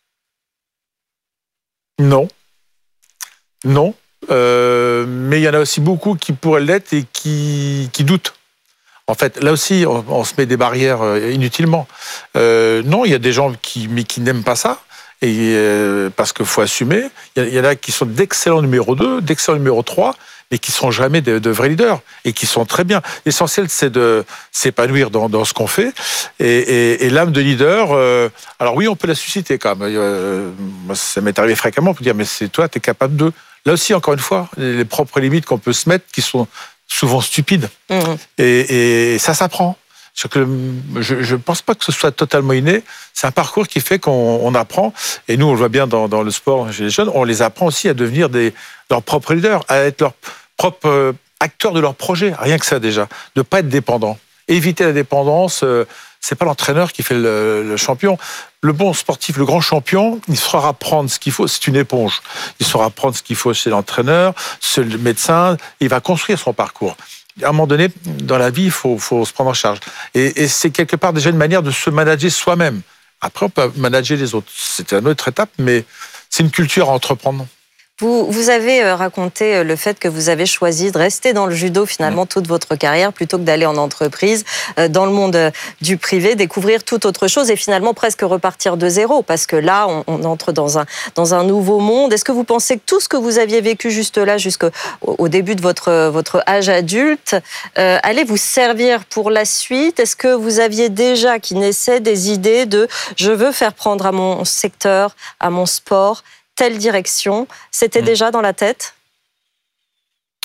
K: Non. Non. Euh, mais il y en a aussi beaucoup qui pourraient l'être et qui, qui doutent. En fait, là aussi, on, on se met des barrières inutilement. Euh, non, il y a des gens qui, mais qui n'aiment pas ça. Et euh, parce qu'il faut assumer. Il y, y en a qui sont d'excellents numéro deux, d'excellents numéro trois, mais qui ne sont jamais de, de vrais leaders et qui sont très bien. L'essentiel, c'est de s'épanouir dans, dans ce qu'on fait. Et, et, et l'âme de leader, euh, alors oui, on peut la susciter quand même. Euh, moi, ça m'est arrivé fréquemment pour dire, mais c'est toi, tu es capable de... Là aussi, encore une fois, les propres limites qu'on peut se mettre qui sont souvent stupides. Mmh. Et, et ça s'apprend. Je ne pense pas que ce soit totalement inné. C'est un parcours qui fait qu'on on apprend. Et nous, on le voit bien dans, dans le sport chez les jeunes, on les apprend aussi à devenir des, leurs propres leaders, à être leurs propres acteurs de leur projet. Rien que ça déjà. De ne pas être dépendant. Éviter la dépendance, euh, c'est pas l'entraîneur qui fait le, le champion. Le bon sportif, le grand champion, il saura prendre ce qu'il faut. C'est une éponge. Il saura prendre ce qu'il faut chez l'entraîneur, chez le médecin. Il va construire son parcours. À un moment donné, dans la vie, il faut, faut se prendre en charge. Et, et c'est quelque part déjà une manière de se manager soi-même. Après, on peut manager les autres. C'est une autre étape, mais c'est une culture à entreprendre.
J: Vous, vous avez raconté le fait que vous avez choisi de rester dans le judo finalement toute votre carrière plutôt que d'aller en entreprise, dans le monde du privé, découvrir toute autre chose et finalement presque repartir de zéro parce que là, on, on entre dans un, dans un nouveau monde. Est-ce que vous pensez que tout ce que vous aviez vécu juste là, jusqu'au au début de votre, votre âge adulte, euh, allait vous servir pour la suite ? Est-ce que vous aviez déjà qui naissaient des idées de « je veux faire prendre à mon secteur, à mon sport », telle direction, c'était mmh. déjà dans la tête ?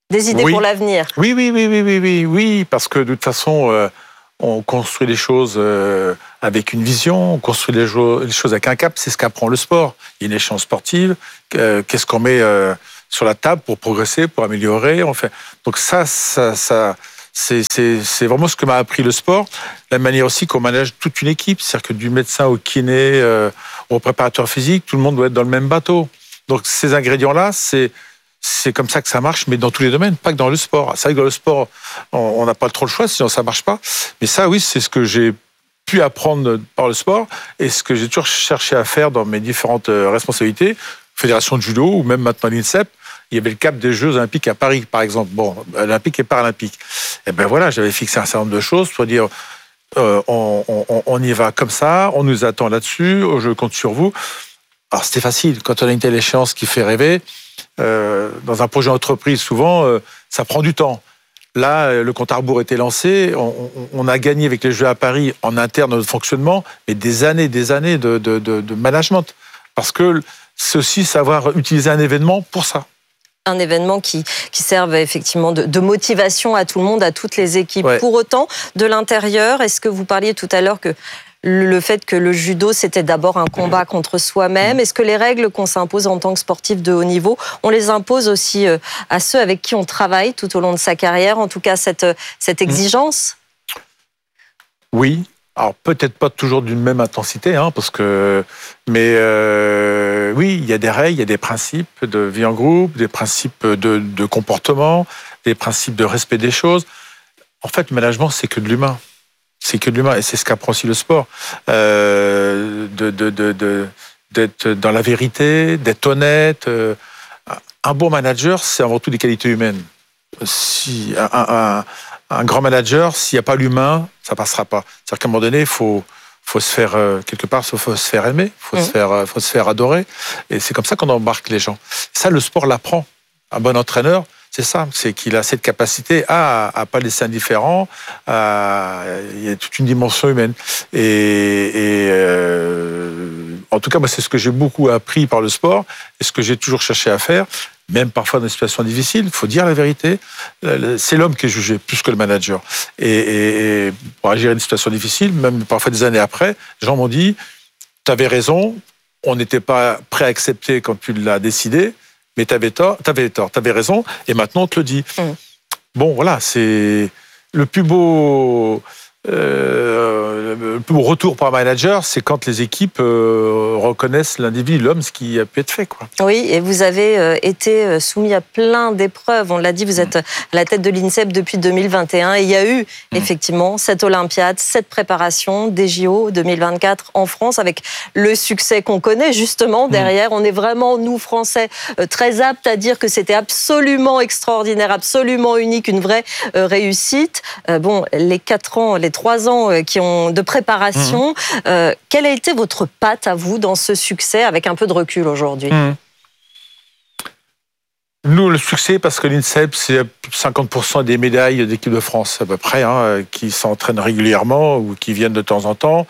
J: Des idées
K: oui.
J: pour l'avenir.
K: Oui, oui, oui, oui, oui, oui, oui, parce que de toute façon, euh, on construit les choses euh, avec une vision, on construit les, jo- les choses avec un cap. C'est ce qu'apprend le sport. Il y a une échéance sportive. Euh, qu'est-ce qu'on met euh, sur la table pour progresser, pour améliorer. On fait. Donc ça, ça, ça c'est, c'est, c'est vraiment ce que m'a appris le sport. La manière aussi qu'on manage toute une équipe, c'est-à-dire que du médecin au kiné, euh, au préparateur physique, tout le monde doit être dans le même bateau. Donc ces ingrédients-là, c'est C'est comme ça que ça marche, mais dans tous les domaines, pas que dans le sport. C'est vrai que dans le sport, on n'a pas trop le choix, sinon ça marche pas. Mais ça, oui, c'est ce que j'ai pu apprendre par le sport et ce que j'ai toujours cherché à faire dans mes différentes responsabilités, fédération de judo ou même maintenant l'INSEP. Il y avait le cap des Jeux Olympiques à Paris, par exemple. Bon, Olympiques et Paralympiques. Et ben voilà, j'avais fixé un certain nombre de choses pour dire euh, on, on, on y va comme ça, on nous attend là-dessus, je compte sur vous. Alors c'était facile quand on a une telle échéance qui fait rêver. Euh, dans un projet d'entreprise, souvent, euh, ça prend du temps. Là, le compte à rebours était lancé. On, on, on a gagné avec les Jeux à Paris en interne notre fonctionnement, mais des années, des années de, de, de, de management. Parce que c'est aussi savoir utiliser un événement pour ça.
J: Un événement qui, qui serve effectivement de, de motivation à tout le monde, à toutes les équipes. Ouais. Pour autant, de l'intérieur, est-ce que vous parliez tout à l'heure que le fait que le judo, c'était d'abord un combat contre soi-même. Est-ce que les règles qu'on s'impose en tant que sportif de haut niveau, on les impose aussi à ceux avec qui on travaille tout au long de sa carrière, en tout cas cette, cette exigence ?
K: Oui. Alors peut-être pas toujours d'une même intensité, hein, parce que, mais euh, oui, il y a des règles, il y a des principes de vie en groupe, des principes de, de comportement, des principes de respect des choses. En fait, le management, c'est que de l'humain. C'est que de l'humain, et c'est ce qu'apprend aussi le sport. Euh, de, de, de, de, d'être dans la vérité, d'être honnête. Euh, un bon manager, c'est avant tout des qualités humaines. Si un, un, un grand manager, s'il n'y a pas l'humain, ça passera pas. C'est-à-dire qu'à un moment donné, il faut, faut se faire, euh, quelque part, il faut se faire aimer, il faut, mmh. se faire, faut se faire adorer. Et c'est comme ça qu'on embarque les gens. Ça, le sport l'apprend. Un bon entraîneur, c'est ça, c'est qu'il a cette capacité à à pas laisser indifférent. À, il y a toute une dimension humaine. Et, et euh, en tout cas, moi, c'est ce que j'ai beaucoup appris par le sport et ce que j'ai toujours cherché à faire, même parfois dans des situations difficiles. Il faut dire la vérité. C'est l'homme qui est jugé plus que le manager. Et, et, et pour gérer une situation difficile, même parfois des années après, les gens m'ont dit « Tu avais raison, on n'était pas prêt à accepter quand tu l'as décidé. » Mais t'avais tort, t'avais tort, t'avais raison, et maintenant on te le dit. Mmh. Bon, voilà, c'est le plus beau, euh, le plus beau retour pour un manager, c'est quand les équipes euh, reconnaissent l'individu, l'homme, ce qui a pu être fait, quoi.
J: Oui, et vous avez euh, été soumis à plein d'épreuves. On l'a dit, vous êtes à la tête de l'INSEP depuis deux mille vingt et un, et il y a eu mmh. effectivement cette Olympiade, cette préparation des J O deux mille vingt-quatre en France, avec le succès qu'on connaît justement derrière. Mmh. On est vraiment, nous Français, euh, très aptes à dire que c'était absolument extraordinaire, absolument unique, une vraie euh, réussite. Euh, bon, les quatre ans, les trois ans euh, qui ont de préparation, mmh. euh, quelle a été votre patte à vous dans ce succès, avec un peu de recul aujourd'hui? Mmh.
K: Nous, le succès, parce que l'INSEP, c'est cinquante pour cent des médailles d'équipe de France, à peu près, hein, qui s'entraînent régulièrement ou qui viennent de temps en temps.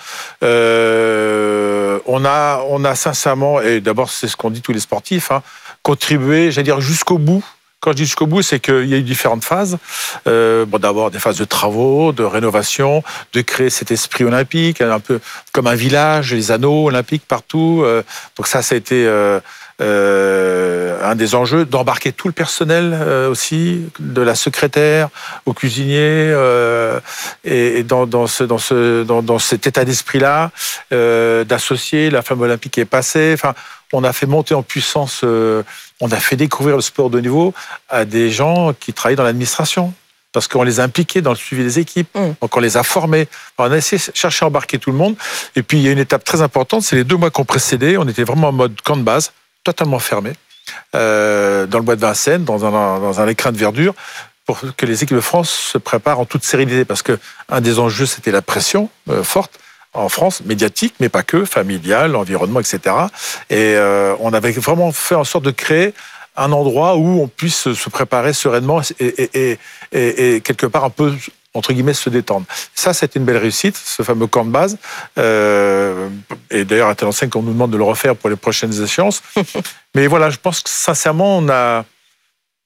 K: Euh, on a, on a sincèrement, et d'abord, c'est ce qu'ont dit tous les sportifs, hein, contribué, j'allais dire, jusqu'au bout. Quand je dis jusqu'au bout, c'est qu'il y a eu différentes phases. Euh, bon, d'abord, des phases de travaux, de rénovation, de créer cet esprit olympique, un peu comme un village, les anneaux olympiques partout. Euh, donc ça, ça a été euh, euh, un des enjeux, d'embarquer tout le personnel euh, aussi, de la secrétaire au cuisinier, euh, et, et dans, dans, ce, dans, ce, dans, dans cet état d'esprit-là, euh, d'associer la flamme olympique qui est passée. Enfin, on a fait monter en puissance, euh, on a fait découvrir le sport de haut niveau à des gens qui travaillent dans l'administration, parce qu'on les a impliqués dans le suivi des équipes, mmh. donc on les a formés. Alors on a essayé de chercher à embarquer tout le monde, et puis il y a une étape très importante, c'est les deux mois qui ont précédé, on était vraiment en mode camp de base, totalement fermé, euh, dans le bois de Vincennes, dans un, dans un écrin de verdure, pour que les équipes de France se préparent en toute sérénité, parce que un des enjeux, c'était la pression euh, forte, en France, médiatique, mais pas que, familiale, environnement, et cetera. Et euh, on avait vraiment fait en sorte de créer un endroit où on puisse se préparer sereinement et, et, et, et, et quelque part un peu, entre guillemets, se détendre. Ça, c'était une belle réussite, ce fameux camp de base. Euh, et d'ailleurs, à tel enseigne qu'on nous demande de le refaire pour les prochaines échéances. Mais voilà, je pense que sincèrement, on a... Il y a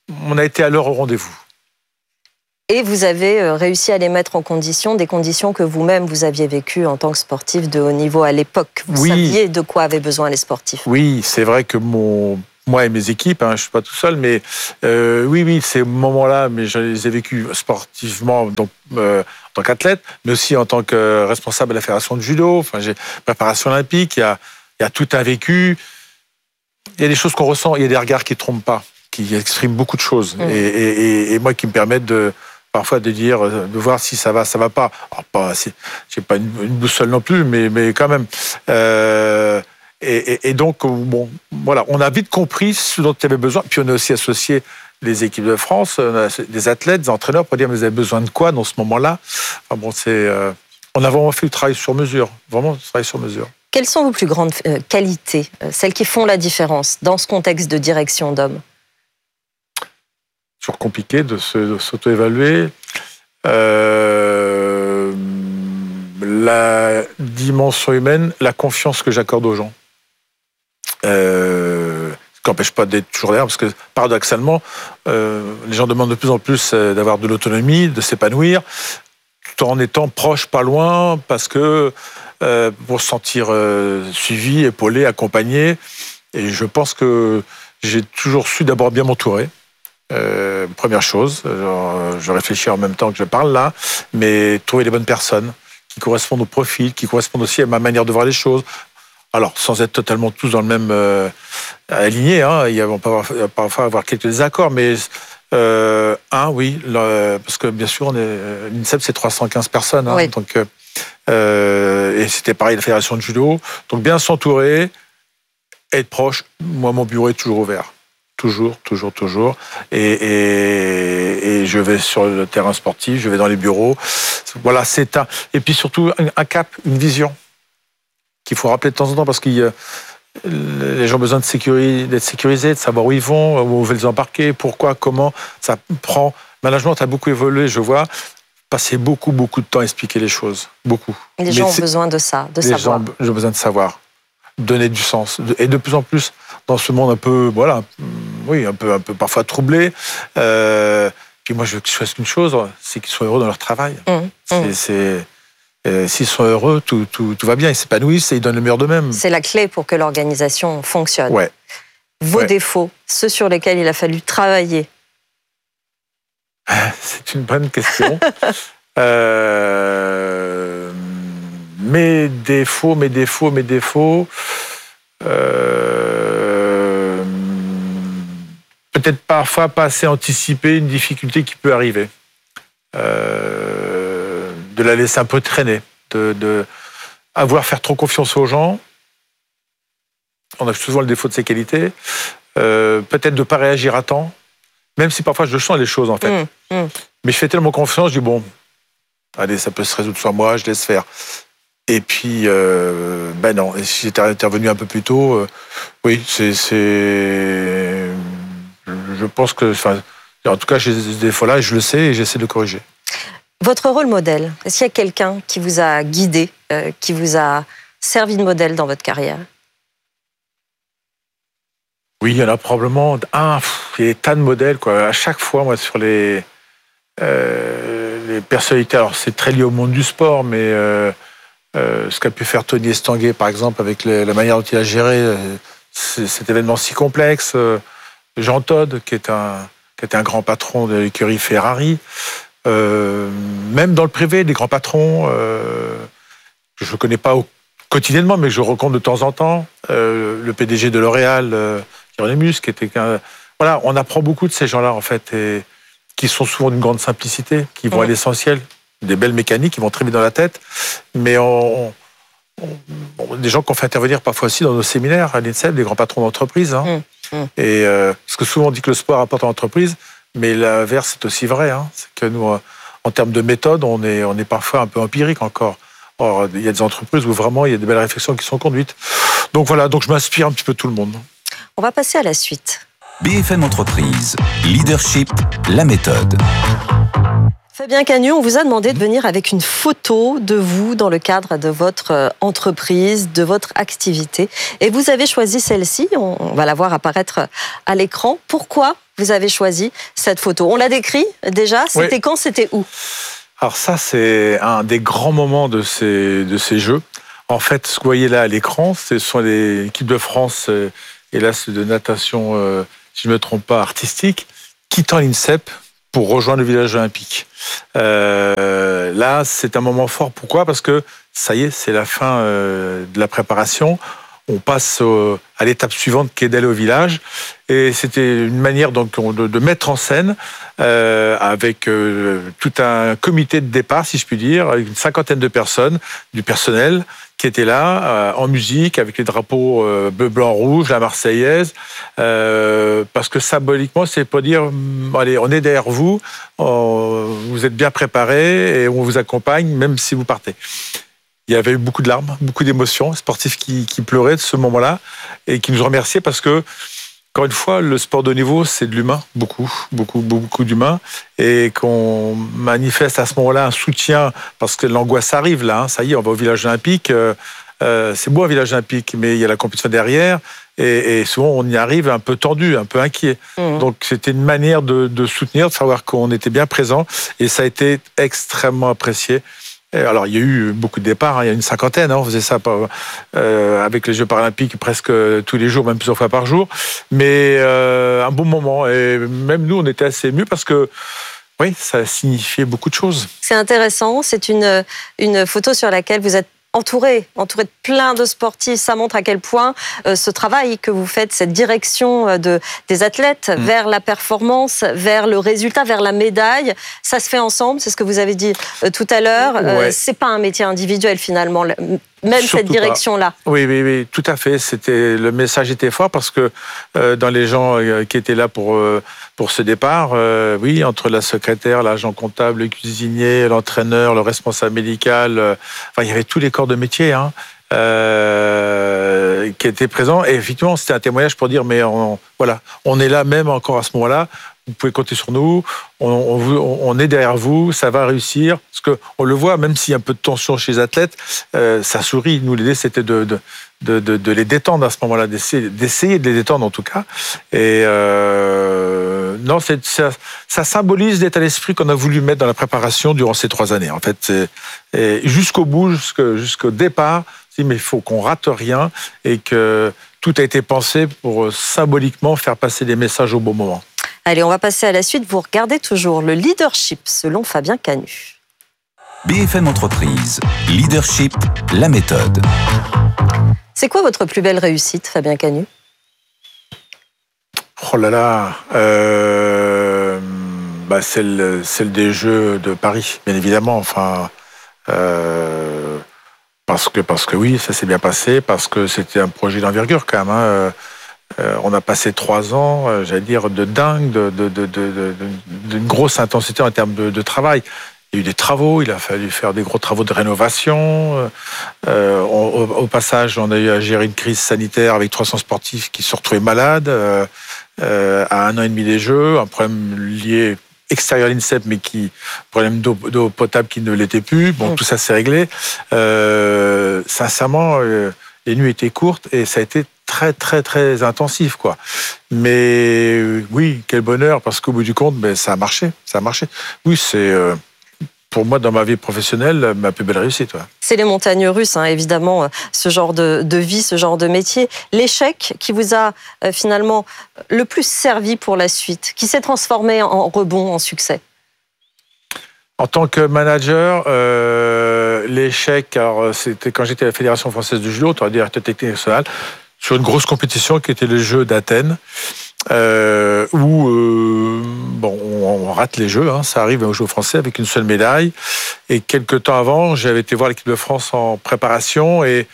K: on a été à l'heure au rendez-vous.
J: Et vous avez réussi à les mettre en condition, des conditions que vous-même vous aviez vécues en tant que sportif de haut niveau à l'époque. Vous
K: oui.
J: saviez de quoi avaient besoin les sportifs.
K: Oui, c'est vrai que mon, moi et mes équipes, hein, je ne suis pas tout seul, mais euh, oui, oui, ces moments-là, mais je les ai vécus sportivement, donc euh, en tant qu'athlète, mais aussi en tant que responsable de la fédération de judo. Enfin, j'ai préparation olympique, il y a, il y a tout un vécu. Il y a des choses qu'on ressent, il y a des regards qui ne trompent pas, qui expriment beaucoup de choses, mmh. et, et, et moi qui me permettent de parfois de dire, de voir si ça va, ça va pas. Alors, pas, c'est, j'ai pas une, une boussole non plus, mais, mais quand même. Euh, et, et, et donc, bon, voilà, on a vite compris ce dont il y avait besoin. Puis on a aussi associé les équipes de France, des athlètes, des entraîneurs pour dire, mais vous avez besoin de quoi dans ce moment-là? Enfin, bon, c'est, euh, on a vraiment fait du travail sur mesure, vraiment du travail sur mesure.
J: Quelles sont vos plus grandes euh, qualités, euh, celles qui font la différence dans ce contexte de direction d'hommes?
K: Toujours compliqué de, se, de s'auto-évaluer. Euh, la dimension humaine, la confiance que j'accorde aux gens. Euh, ce qui n'empêche pas d'être toujours derrière, parce que paradoxalement, euh, les gens demandent de plus en plus d'avoir de l'autonomie, de s'épanouir, tout en étant proche, pas loin, parce que euh, pour se sentir euh, suivi, épaulé, accompagné. Et je pense que j'ai toujours su d'abord bien m'entourer. Euh, première chose, genre, je réfléchis en même temps que je parle là, mais trouver les bonnes personnes qui correspondent au profil, qui correspondent aussi à ma manière de voir les choses. Alors, sans être totalement tous dans le même euh, aligné, hein, il y a, on peut avoir, parfois avoir quelques désaccords, mais euh, un, oui, le, parce que bien sûr, on est, l'INSEP c'est trois cent quinze personnes, hein, oui. donc euh, et c'était pareil la fédération de judo, donc bien s'entourer, être proche. Moi, mon bureau est toujours ouvert. Toujours, toujours, toujours. Et, et, et je vais sur le terrain sportif, je vais dans les bureaux. Voilà, c'est un. Et puis surtout, un, un cap, une vision qu'il faut rappeler de temps en temps parce que les gens ont besoin de sécuriser, d'être sécurisés, de savoir où ils vont, où on veut les embarquer, pourquoi, comment. Ça prend. Le management a beaucoup évolué, je vois. Passer beaucoup, beaucoup de temps à expliquer les choses. Beaucoup.
J: Les gens ont besoin de ça, de
K: les
J: savoir.
K: Les gens ont besoin de savoir. Donner du sens. Et de plus en plus, dans ce monde un peu, voilà, oui, un peu, un peu parfois troublé. Euh, puis moi, je veux qu'ils fassent qu'une chose, c'est qu'ils soient heureux dans leur travail. Mmh, c'est, mmh. c'est, euh, s'ils sont heureux, tout, tout, tout va bien. Ils s'épanouissent et ils donnent le meilleur d'eux-mêmes.
J: C'est la clé pour que l'organisation fonctionne.
K: Ouais.
J: Vos
K: ouais.
J: défauts, ceux sur lesquels il a fallu travailler.
K: C'est une bonne question. euh... Mes défauts, mes défauts, mes défauts. Euh, peut-être parfois pas assez anticiper une difficulté qui peut arriver. Euh, de la laisser un peu traîner. De, de avoir faire trop confiance aux gens. On a souvent le défaut de ces qualités. Euh, peut-être de ne pas réagir à temps. Même si parfois je sens les choses en fait. Mmh, mmh. Mais je fais tellement confiance, je dis bon, allez, ça peut se résoudre sur moi, je laisse faire. Et puis, euh, ben non. Et si j'étais intervenu un peu plus tôt, euh, oui, c'est, c'est, je pense que, enfin, en tout cas, j'ai des défauts-là, je le sais et j'essaie de le corriger.
J: Votre rôle modèle, est-ce qu'il y a quelqu'un qui vous a guidé, euh, qui vous a servi de modèle dans votre carrière?
K: Oui, il y en a probablement un. Il y a des tas de modèles, quoi. À chaque fois, moi, sur les, euh, les personnalités. Alors, c'est très lié au monde du sport, mais euh, Euh, ce qu'a pu faire Tony Estanguet, par exemple, avec les, la manière dont il a géré euh, cet événement si complexe. Euh, Jean Todt, qui est un, qui était un grand patron de l'écurie Ferrari. Euh, même dans le privé, des grands patrons euh, que je ne connais pas au, quotidiennement, mais que je rencontre de temps en temps. Euh, le P D G de L'Oréal, euh, Hieronymus, qui était qu'un... Voilà, on apprend beaucoup de ces gens-là, en fait, et qui sont souvent d'une grande simplicité, qui vont mmh. à l'essentiel. Des belles mécaniques qui vont très vite dans la tête, mais on, on, on, des gens qu'on fait intervenir parfois aussi dans nos séminaires à l'INSEP, des grands patrons d'entreprise. Hein. Mmh, mmh. Et euh, parce que souvent on dit que le sport apporte à l'entreprise, mais l'inverse c'est aussi vrai. Hein. C'est que nous, en termes de méthode, on est, on est parfois un peu empirique encore. Or, il y a des entreprises où vraiment il y a des belles réflexions qui sont conduites. Donc voilà, donc je m'inspire un petit peu de tout le monde.
J: On va passer à la suite.
E: B F M Entreprise, Leadership, la méthode.
J: Fabien Cagnou, on vous a demandé de venir avec une photo de vous dans le cadre de votre entreprise, de votre activité. Et vous avez choisi celle-ci, on va la voir apparaître à l'écran. Pourquoi vous avez choisi cette photo. On l'a décrit déjà, c'était oui. Quand, c'était où?
K: Alors ça, c'est un des grands moments de ces, de ces Jeux. En fait, ce que vous voyez là à l'écran, ce sont les équipes de France, euh, et là c'est de natation, euh, si je ne me trompe pas, artistique, quittant l'INSEP pour rejoindre le village olympique. Euh, là, c'est un moment fort. Pourquoi? Parce que ça y est, c'est la fin euh, de la préparation. On passe euh, à l'étape suivante qui est d'aller au village. Et c'était une manière donc de, de mettre en scène euh, avec euh, tout un comité de départ, si je puis dire, avec une cinquantaine de personnes, du personnel qui étaient là, euh, en musique, avec les drapeaux euh, bleu, blanc, rouge, la Marseillaise, euh, parce que symboliquement, c'est pour dire, allez, on est derrière vous, on, vous êtes bien préparés et on vous accompagne, même si vous partez. Il y avait eu beaucoup de larmes, beaucoup d'émotions, sportifs qui, qui pleuraient de ce moment-là et qui nous remerciaient parce que, encore une fois, le sport de haut niveau, c'est de l'humain, beaucoup, beaucoup, beaucoup d'humain, et qu'on manifeste à ce moment-là un soutien parce que l'angoisse arrive là. Hein, ça y est, on va au village olympique. Euh, euh, c'est beau un village olympique, mais il y a la compétition derrière, et, et souvent on y arrive un peu tendu, un peu inquiet. Mmh. Donc c'était une manière de, de soutenir, de savoir qu'on était bien présent, et ça a été extrêmement apprécié. Alors, il y a eu beaucoup de départs, hein, il y a une cinquantaine, hein, on faisait ça euh, avec les Jeux paralympiques presque tous les jours, même plusieurs fois par jour, mais euh, un bon moment. Et même nous, on était assez émus parce que, oui, ça signifiait beaucoup de choses.
J: C'est intéressant, c'est une, une photo sur laquelle vous êtes entouré, entouré de plein de sportifs. Ça montre à quel point euh, ce travail que vous faites, cette direction de, des athlètes mmh. vers la performance, vers le résultat, vers la médaille, ça se fait ensemble, c'est ce que vous avez dit euh, tout à l'heure. Ouais. Euh, c'est pas un métier individuel finalement, même Surtout cette direction-là.
K: Pas. Oui, oui, oui, tout à fait. C'était, le message était fort parce que euh, dans les gens euh, qui étaient là pour, euh, pour ce départ, euh, oui, entre la secrétaire, l'agent comptable, le cuisinier, l'entraîneur, le responsable médical, euh, enfin, il y avait tous les corps de métier, hein, euh, qui étaient présents. Et effectivement, c'était un témoignage pour dire, mais on, voilà, on est là même encore à ce moment-là. Vous pouvez compter sur nous, on, on, on est derrière vous, ça va réussir. Parce que on le voit, même s'il y a un peu de tension chez les athlètes, euh, ça sourit. Nous, l'idée, c'était de, de, de, de, de les détendre à ce moment-là, d'essayer, d'essayer de les détendre en tout cas. Et euh, non, c'est, ça, ça symbolise l'état d'esprit qu'on a voulu mettre dans la préparation durant ces trois années. En fait, c'est, et jusqu'au bout, jusqu'au, jusqu'au départ, mais il faut qu'on rate rien et que tout a été pensé pour symboliquement faire passer des messages au bon moment.
J: Allez, on va passer à la suite. Vous regardez toujours le leadership selon Fabien Canu.
E: B F M Entreprise, leadership, la méthode.
J: C'est quoi votre plus belle réussite, Fabien Canu?
K: Oh là là, euh, bah celle, celle des Jeux de Paris, bien évidemment. Enfin, euh, parce que parce que oui, ça s'est bien passé, parce que c'était un projet d'envergure quand même. Hein. Euh, on a passé trois ans, euh, j'allais dire, de dingue, de, de, de, de, de, d'une grosse intensité en termes de, de travail. Il y a eu des travaux, il a fallu faire des gros travaux de rénovation. Euh, on, au, au passage, on a eu à gérer une crise sanitaire avec trois cents sportifs qui se sont retrouvés malades euh, euh, à un an et demi des Jeux, un problème lié extérieur à l'INSEP, mais qui problème d'eau, d'eau potable qui ne l'était plus. Bon, mmh. tout ça s'est réglé. Euh, sincèrement, euh, les nuits étaient courtes et ça a été très très très intensif, quoi. Mais oui, quel bonheur, parce qu'au bout du compte, ben, ça a marché, ça a marché. Oui, c'est euh, pour moi dans ma vie professionnelle ma plus belle réussite. Ouais.
J: C'est les montagnes russes, hein, évidemment, ce genre de, de vie, ce genre de métier. L'échec qui vous a euh, finalement le plus servi pour la suite, qui s'est transformé en rebond, en succès.
K: En tant que manager, euh, l'échec, alors c'était quand j'étais à la Fédération française de judo, en directeur technique national, sur une grosse compétition qui était les Jeux d'Athènes, euh, où euh, bon, on, on rate les Jeux, hein, ça arrive aux Jeux français avec une seule médaille. Et quelques temps avant, j'avais été voir l'équipe de France en préparation et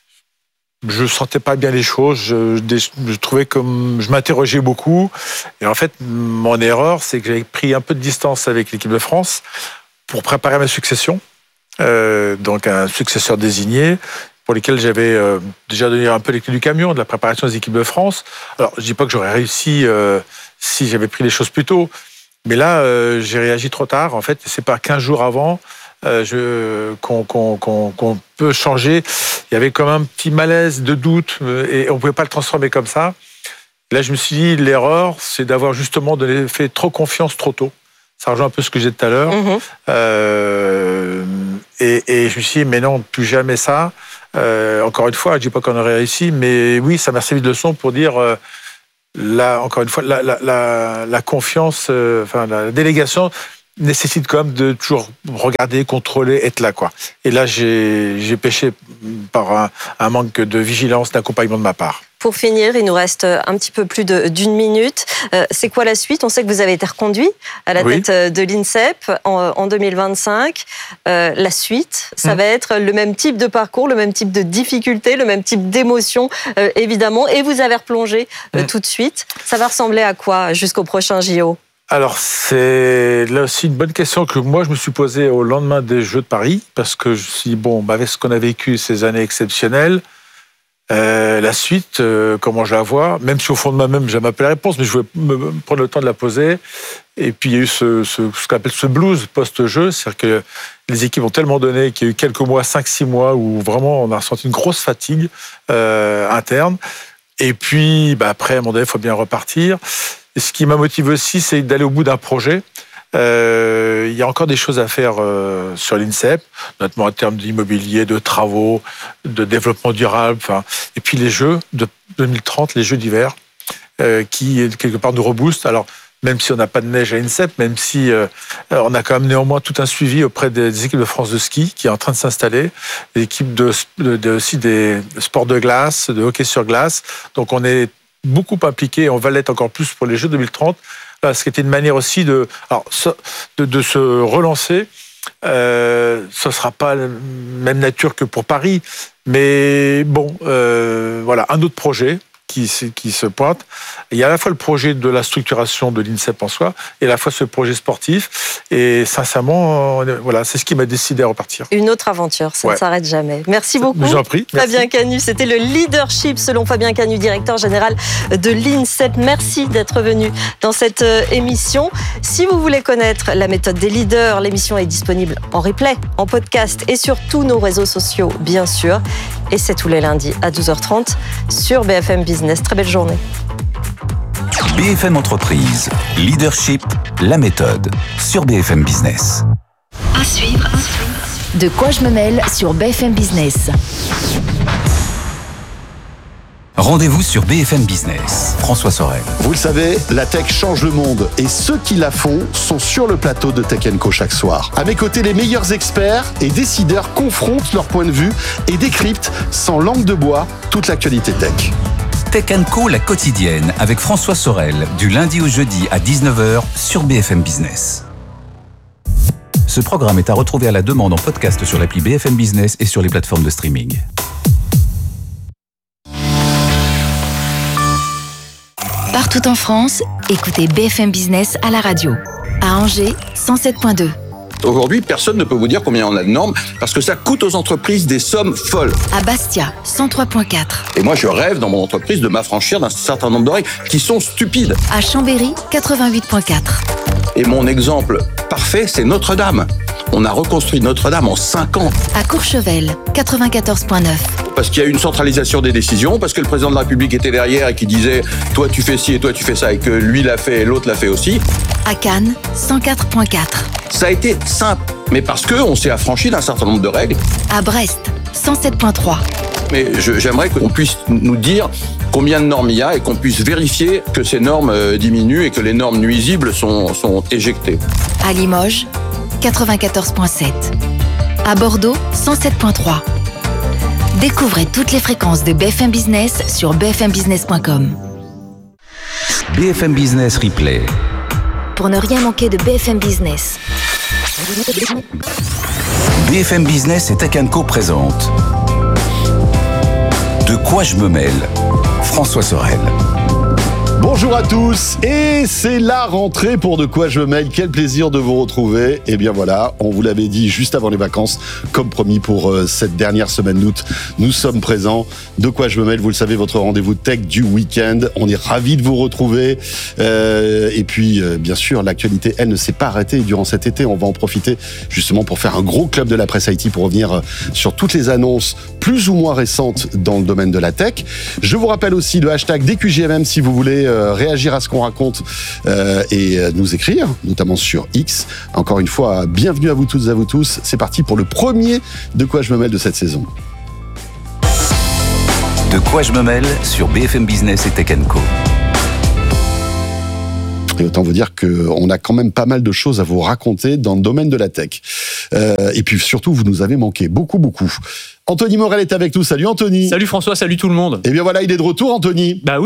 K: je sentais pas bien les choses. Je, je trouvais comme je m'interrogeais beaucoup. Et en fait, mon erreur, c'est que j'avais pris un peu de distance avec l'équipe de France pour préparer ma succession. Euh, donc un successeur désigné, pour lesquels j'avais euh, déjà donné un peu les clés du camion de la préparation des équipes de France. Alors, je dis pas que j'aurais réussi euh, si j'avais pris les choses plus tôt, mais là, euh, j'ai réagi trop tard. En fait, c'est pas quinze jours avant euh, je, qu'on, qu'on, qu'on, qu'on peut changer. Il y avait comme un petit malaise de doute et on pouvait pas le transformer comme ça. Là, je me suis dit, l'erreur, c'est d'avoir justement donné, fait trop confiance trop tôt. Ça rejoint un peu ce que j'ai dit tout à l'heure. Mmh. Euh, et, et je me suis dit, mais non, plus jamais ça. Euh, encore une fois, je ne dis pas qu'on aurait réussi, mais oui, ça m'a servi de leçon pour dire, euh, là, encore une fois, la, la, la, la confiance, euh, enfin, la délégation nécessite quand même de toujours regarder, contrôler, être là, quoi. Et là, j'ai, j'ai péché par un, un manque de vigilance, d'accompagnement de ma part.
J: Pour finir, il nous reste un petit peu plus de, d'une minute. Euh, c'est quoi la suite ? On sait que vous avez été reconduit à la oui. tête de l'INSEP en, en deux mille vingt-cinq. Euh, la suite, ça mmh. va être le même type de parcours, le même type de difficultés, le même type d'émotions, euh, évidemment. Et vous avez replongé euh, mmh. tout de suite. Ça va ressembler à quoi jusqu'au prochain J O ?
K: Alors, c'est là aussi une bonne question que moi, je me suis posée au lendemain des Jeux de Paris, parce que je me suis dit, bon, avec ce qu'on a vécu, ces années exceptionnelles, euh, la suite, euh, comment je la vois, même si au fond de moi-même, j'ai ma la réponse, mais je voulais me prendre le temps de la poser. Et puis, il y a eu ce, ce, ce qu'on appelle ce blues post-jeu, c'est-à-dire que les équipes ont tellement donné qu'il y a eu quelques mois, cinq, six mois, où vraiment, on a ressenti une grosse fatigue euh, interne. Et puis, bah, après, à un moment donné, il faut bien repartir. Et ce qui m'a motivé aussi, c'est d'aller au bout d'un projet. Euh, il y a encore des choses à faire euh, sur l'INSEP, notamment en termes d'immobilier, de travaux, de développement durable. Enfin, et puis les Jeux de deux mille trente, les Jeux d'hiver, euh, qui quelque part nous reboostent. Alors, même si on n'a pas de neige à l'INSEP, même si euh, on a quand même néanmoins tout un suivi auprès des équipes de France de ski qui est en train de s'installer, des équipes de, de, de aussi des sports de glace, de hockey sur glace. Donc on est beaucoup impliqué, et on va l'être encore plus pour les Jeux deux mille trente, ce qui était une manière aussi de, alors, de, de se relancer. Euh, ce ne sera pas la même nature que pour Paris, mais bon, euh, voilà, un autre projet qui, qui se pointe. Il y a à la fois le projet de la structuration de l'INSEP en soi, et à la fois ce projet sportif. Et sincèrement, voilà, c'est ce qui m'a décidé à repartir.
J: Une autre aventure, ça ouais. ne s'arrête jamais. Merci beaucoup.
K: Je vous en prie.
J: Fabien Canu, c'était le leadership selon Fabien Canu, directeur général de l'INSEP. Merci d'être venu dans cette émission. Si vous voulez connaître la méthode des leaders, l'émission est disponible en replay, en podcast et sur tous nos réseaux sociaux, bien sûr. Et c'est tous les lundis à douze heures trente sur B F M Business. Très belle journée.
E: B F M Entreprise, leadership, la méthode, sur B F M Business.
D: À suivre. De quoi je me mêle sur B F M Business.
E: Rendez-vous sur B F M Business. François Sorel.
L: Vous le savez, la tech change le monde et ceux qui la font sont sur le plateau de Tech and Co chaque soir. À mes côtés, les meilleurs experts et décideurs confrontent leur point de vue et décryptent sans langue de bois toute l'actualité tech.
E: Tech and Co, la quotidienne, avec François Sorel, du lundi au jeudi à dix-neuf heures sur B F M Business. Ce programme est à retrouver à la demande en podcast sur l'appli B F M Business et sur les plateformes de streaming.
D: Partout en France, écoutez B F M Business à la radio. À Angers, cent sept virgule deux.
M: Aujourd'hui, personne ne peut vous dire combien on a de normes parce que ça coûte aux entreprises des sommes folles.
D: À Bastia, cent trois virgule quatre.
M: Et moi, je rêve dans mon entreprise de m'affranchir d'un certain nombre de règles qui sont stupides.
D: À Chambéry, quatre-vingt-huit virgule quatre.
M: Et mon exemple parfait, c'est Notre-Dame. On a reconstruit Notre-Dame en cinq ans.
D: À Courchevel, quatre-vingt-quatorze virgule neuf.
M: Parce qu'il y a eu une centralisation des décisions, parce que le président de la République était derrière et qui disait « toi tu fais ci et toi tu fais ça » et que lui l'a fait et l'autre l'a fait aussi.
D: À Cannes, cent quatre virgule quatre.
M: Ça a été simple, mais parce qu'on s'est affranchi d'un certain nombre de règles.
D: À Brest, cent sept virgule trois.
M: Mais je, j'aimerais qu'on puisse nous dire combien de normes il y a et qu'on puisse vérifier que ces normes diminuent et que les normes nuisibles sont, sont éjectées.
D: À Limoges, quatre-vingt-quatorze virgule sept. À Bordeaux, cent sept virgule trois. Découvrez toutes les fréquences de B F M Business sur b f m business point com.
E: B F M Business Replay.
D: Pour ne rien manquer de B F M Business.
E: B F M Business et Tech and Co présente De quoi je me mêle, François Sorel.
L: Bonjour à tous, et c'est la rentrée pour De Quoi Je me mêle. Quel plaisir de vous retrouver. Et bien voilà, on vous l'avait dit juste avant les vacances, comme promis pour euh, cette dernière semaine d'août, nous sommes présents. De Quoi Je me mêle, vous le savez, votre rendez-vous tech du week-end. On est ravis de vous retrouver. Euh, et puis, euh, bien sûr, l'actualité, elle ne s'est pas arrêtée durant cet été. On va en profiter justement pour faire un gros club de la presse I T pour revenir sur toutes les annonces plus ou moins récentes dans le domaine de la tech. Je vous rappelle aussi le hashtag D Q J M M si vous voulez euh, réagir à ce qu'on raconte euh, et euh, nous écrire, notamment sur X. Encore une fois, bienvenue à vous toutes et à vous tous. C'est parti pour le premier De Quoi Je me mêle de cette saison.
E: De Quoi Je me mêle sur B F M Business et Tech and Co.
L: Et autant vous dire qu'on a quand même pas mal de choses à vous raconter dans le domaine de la tech. Euh, et puis surtout, vous nous avez manqué beaucoup, beaucoup. Anthony Morel est avec nous. Salut Anthony.
H: Salut François, salut tout le monde.
L: Et bien voilà, il est de retour Anthony.
H: Bah oui.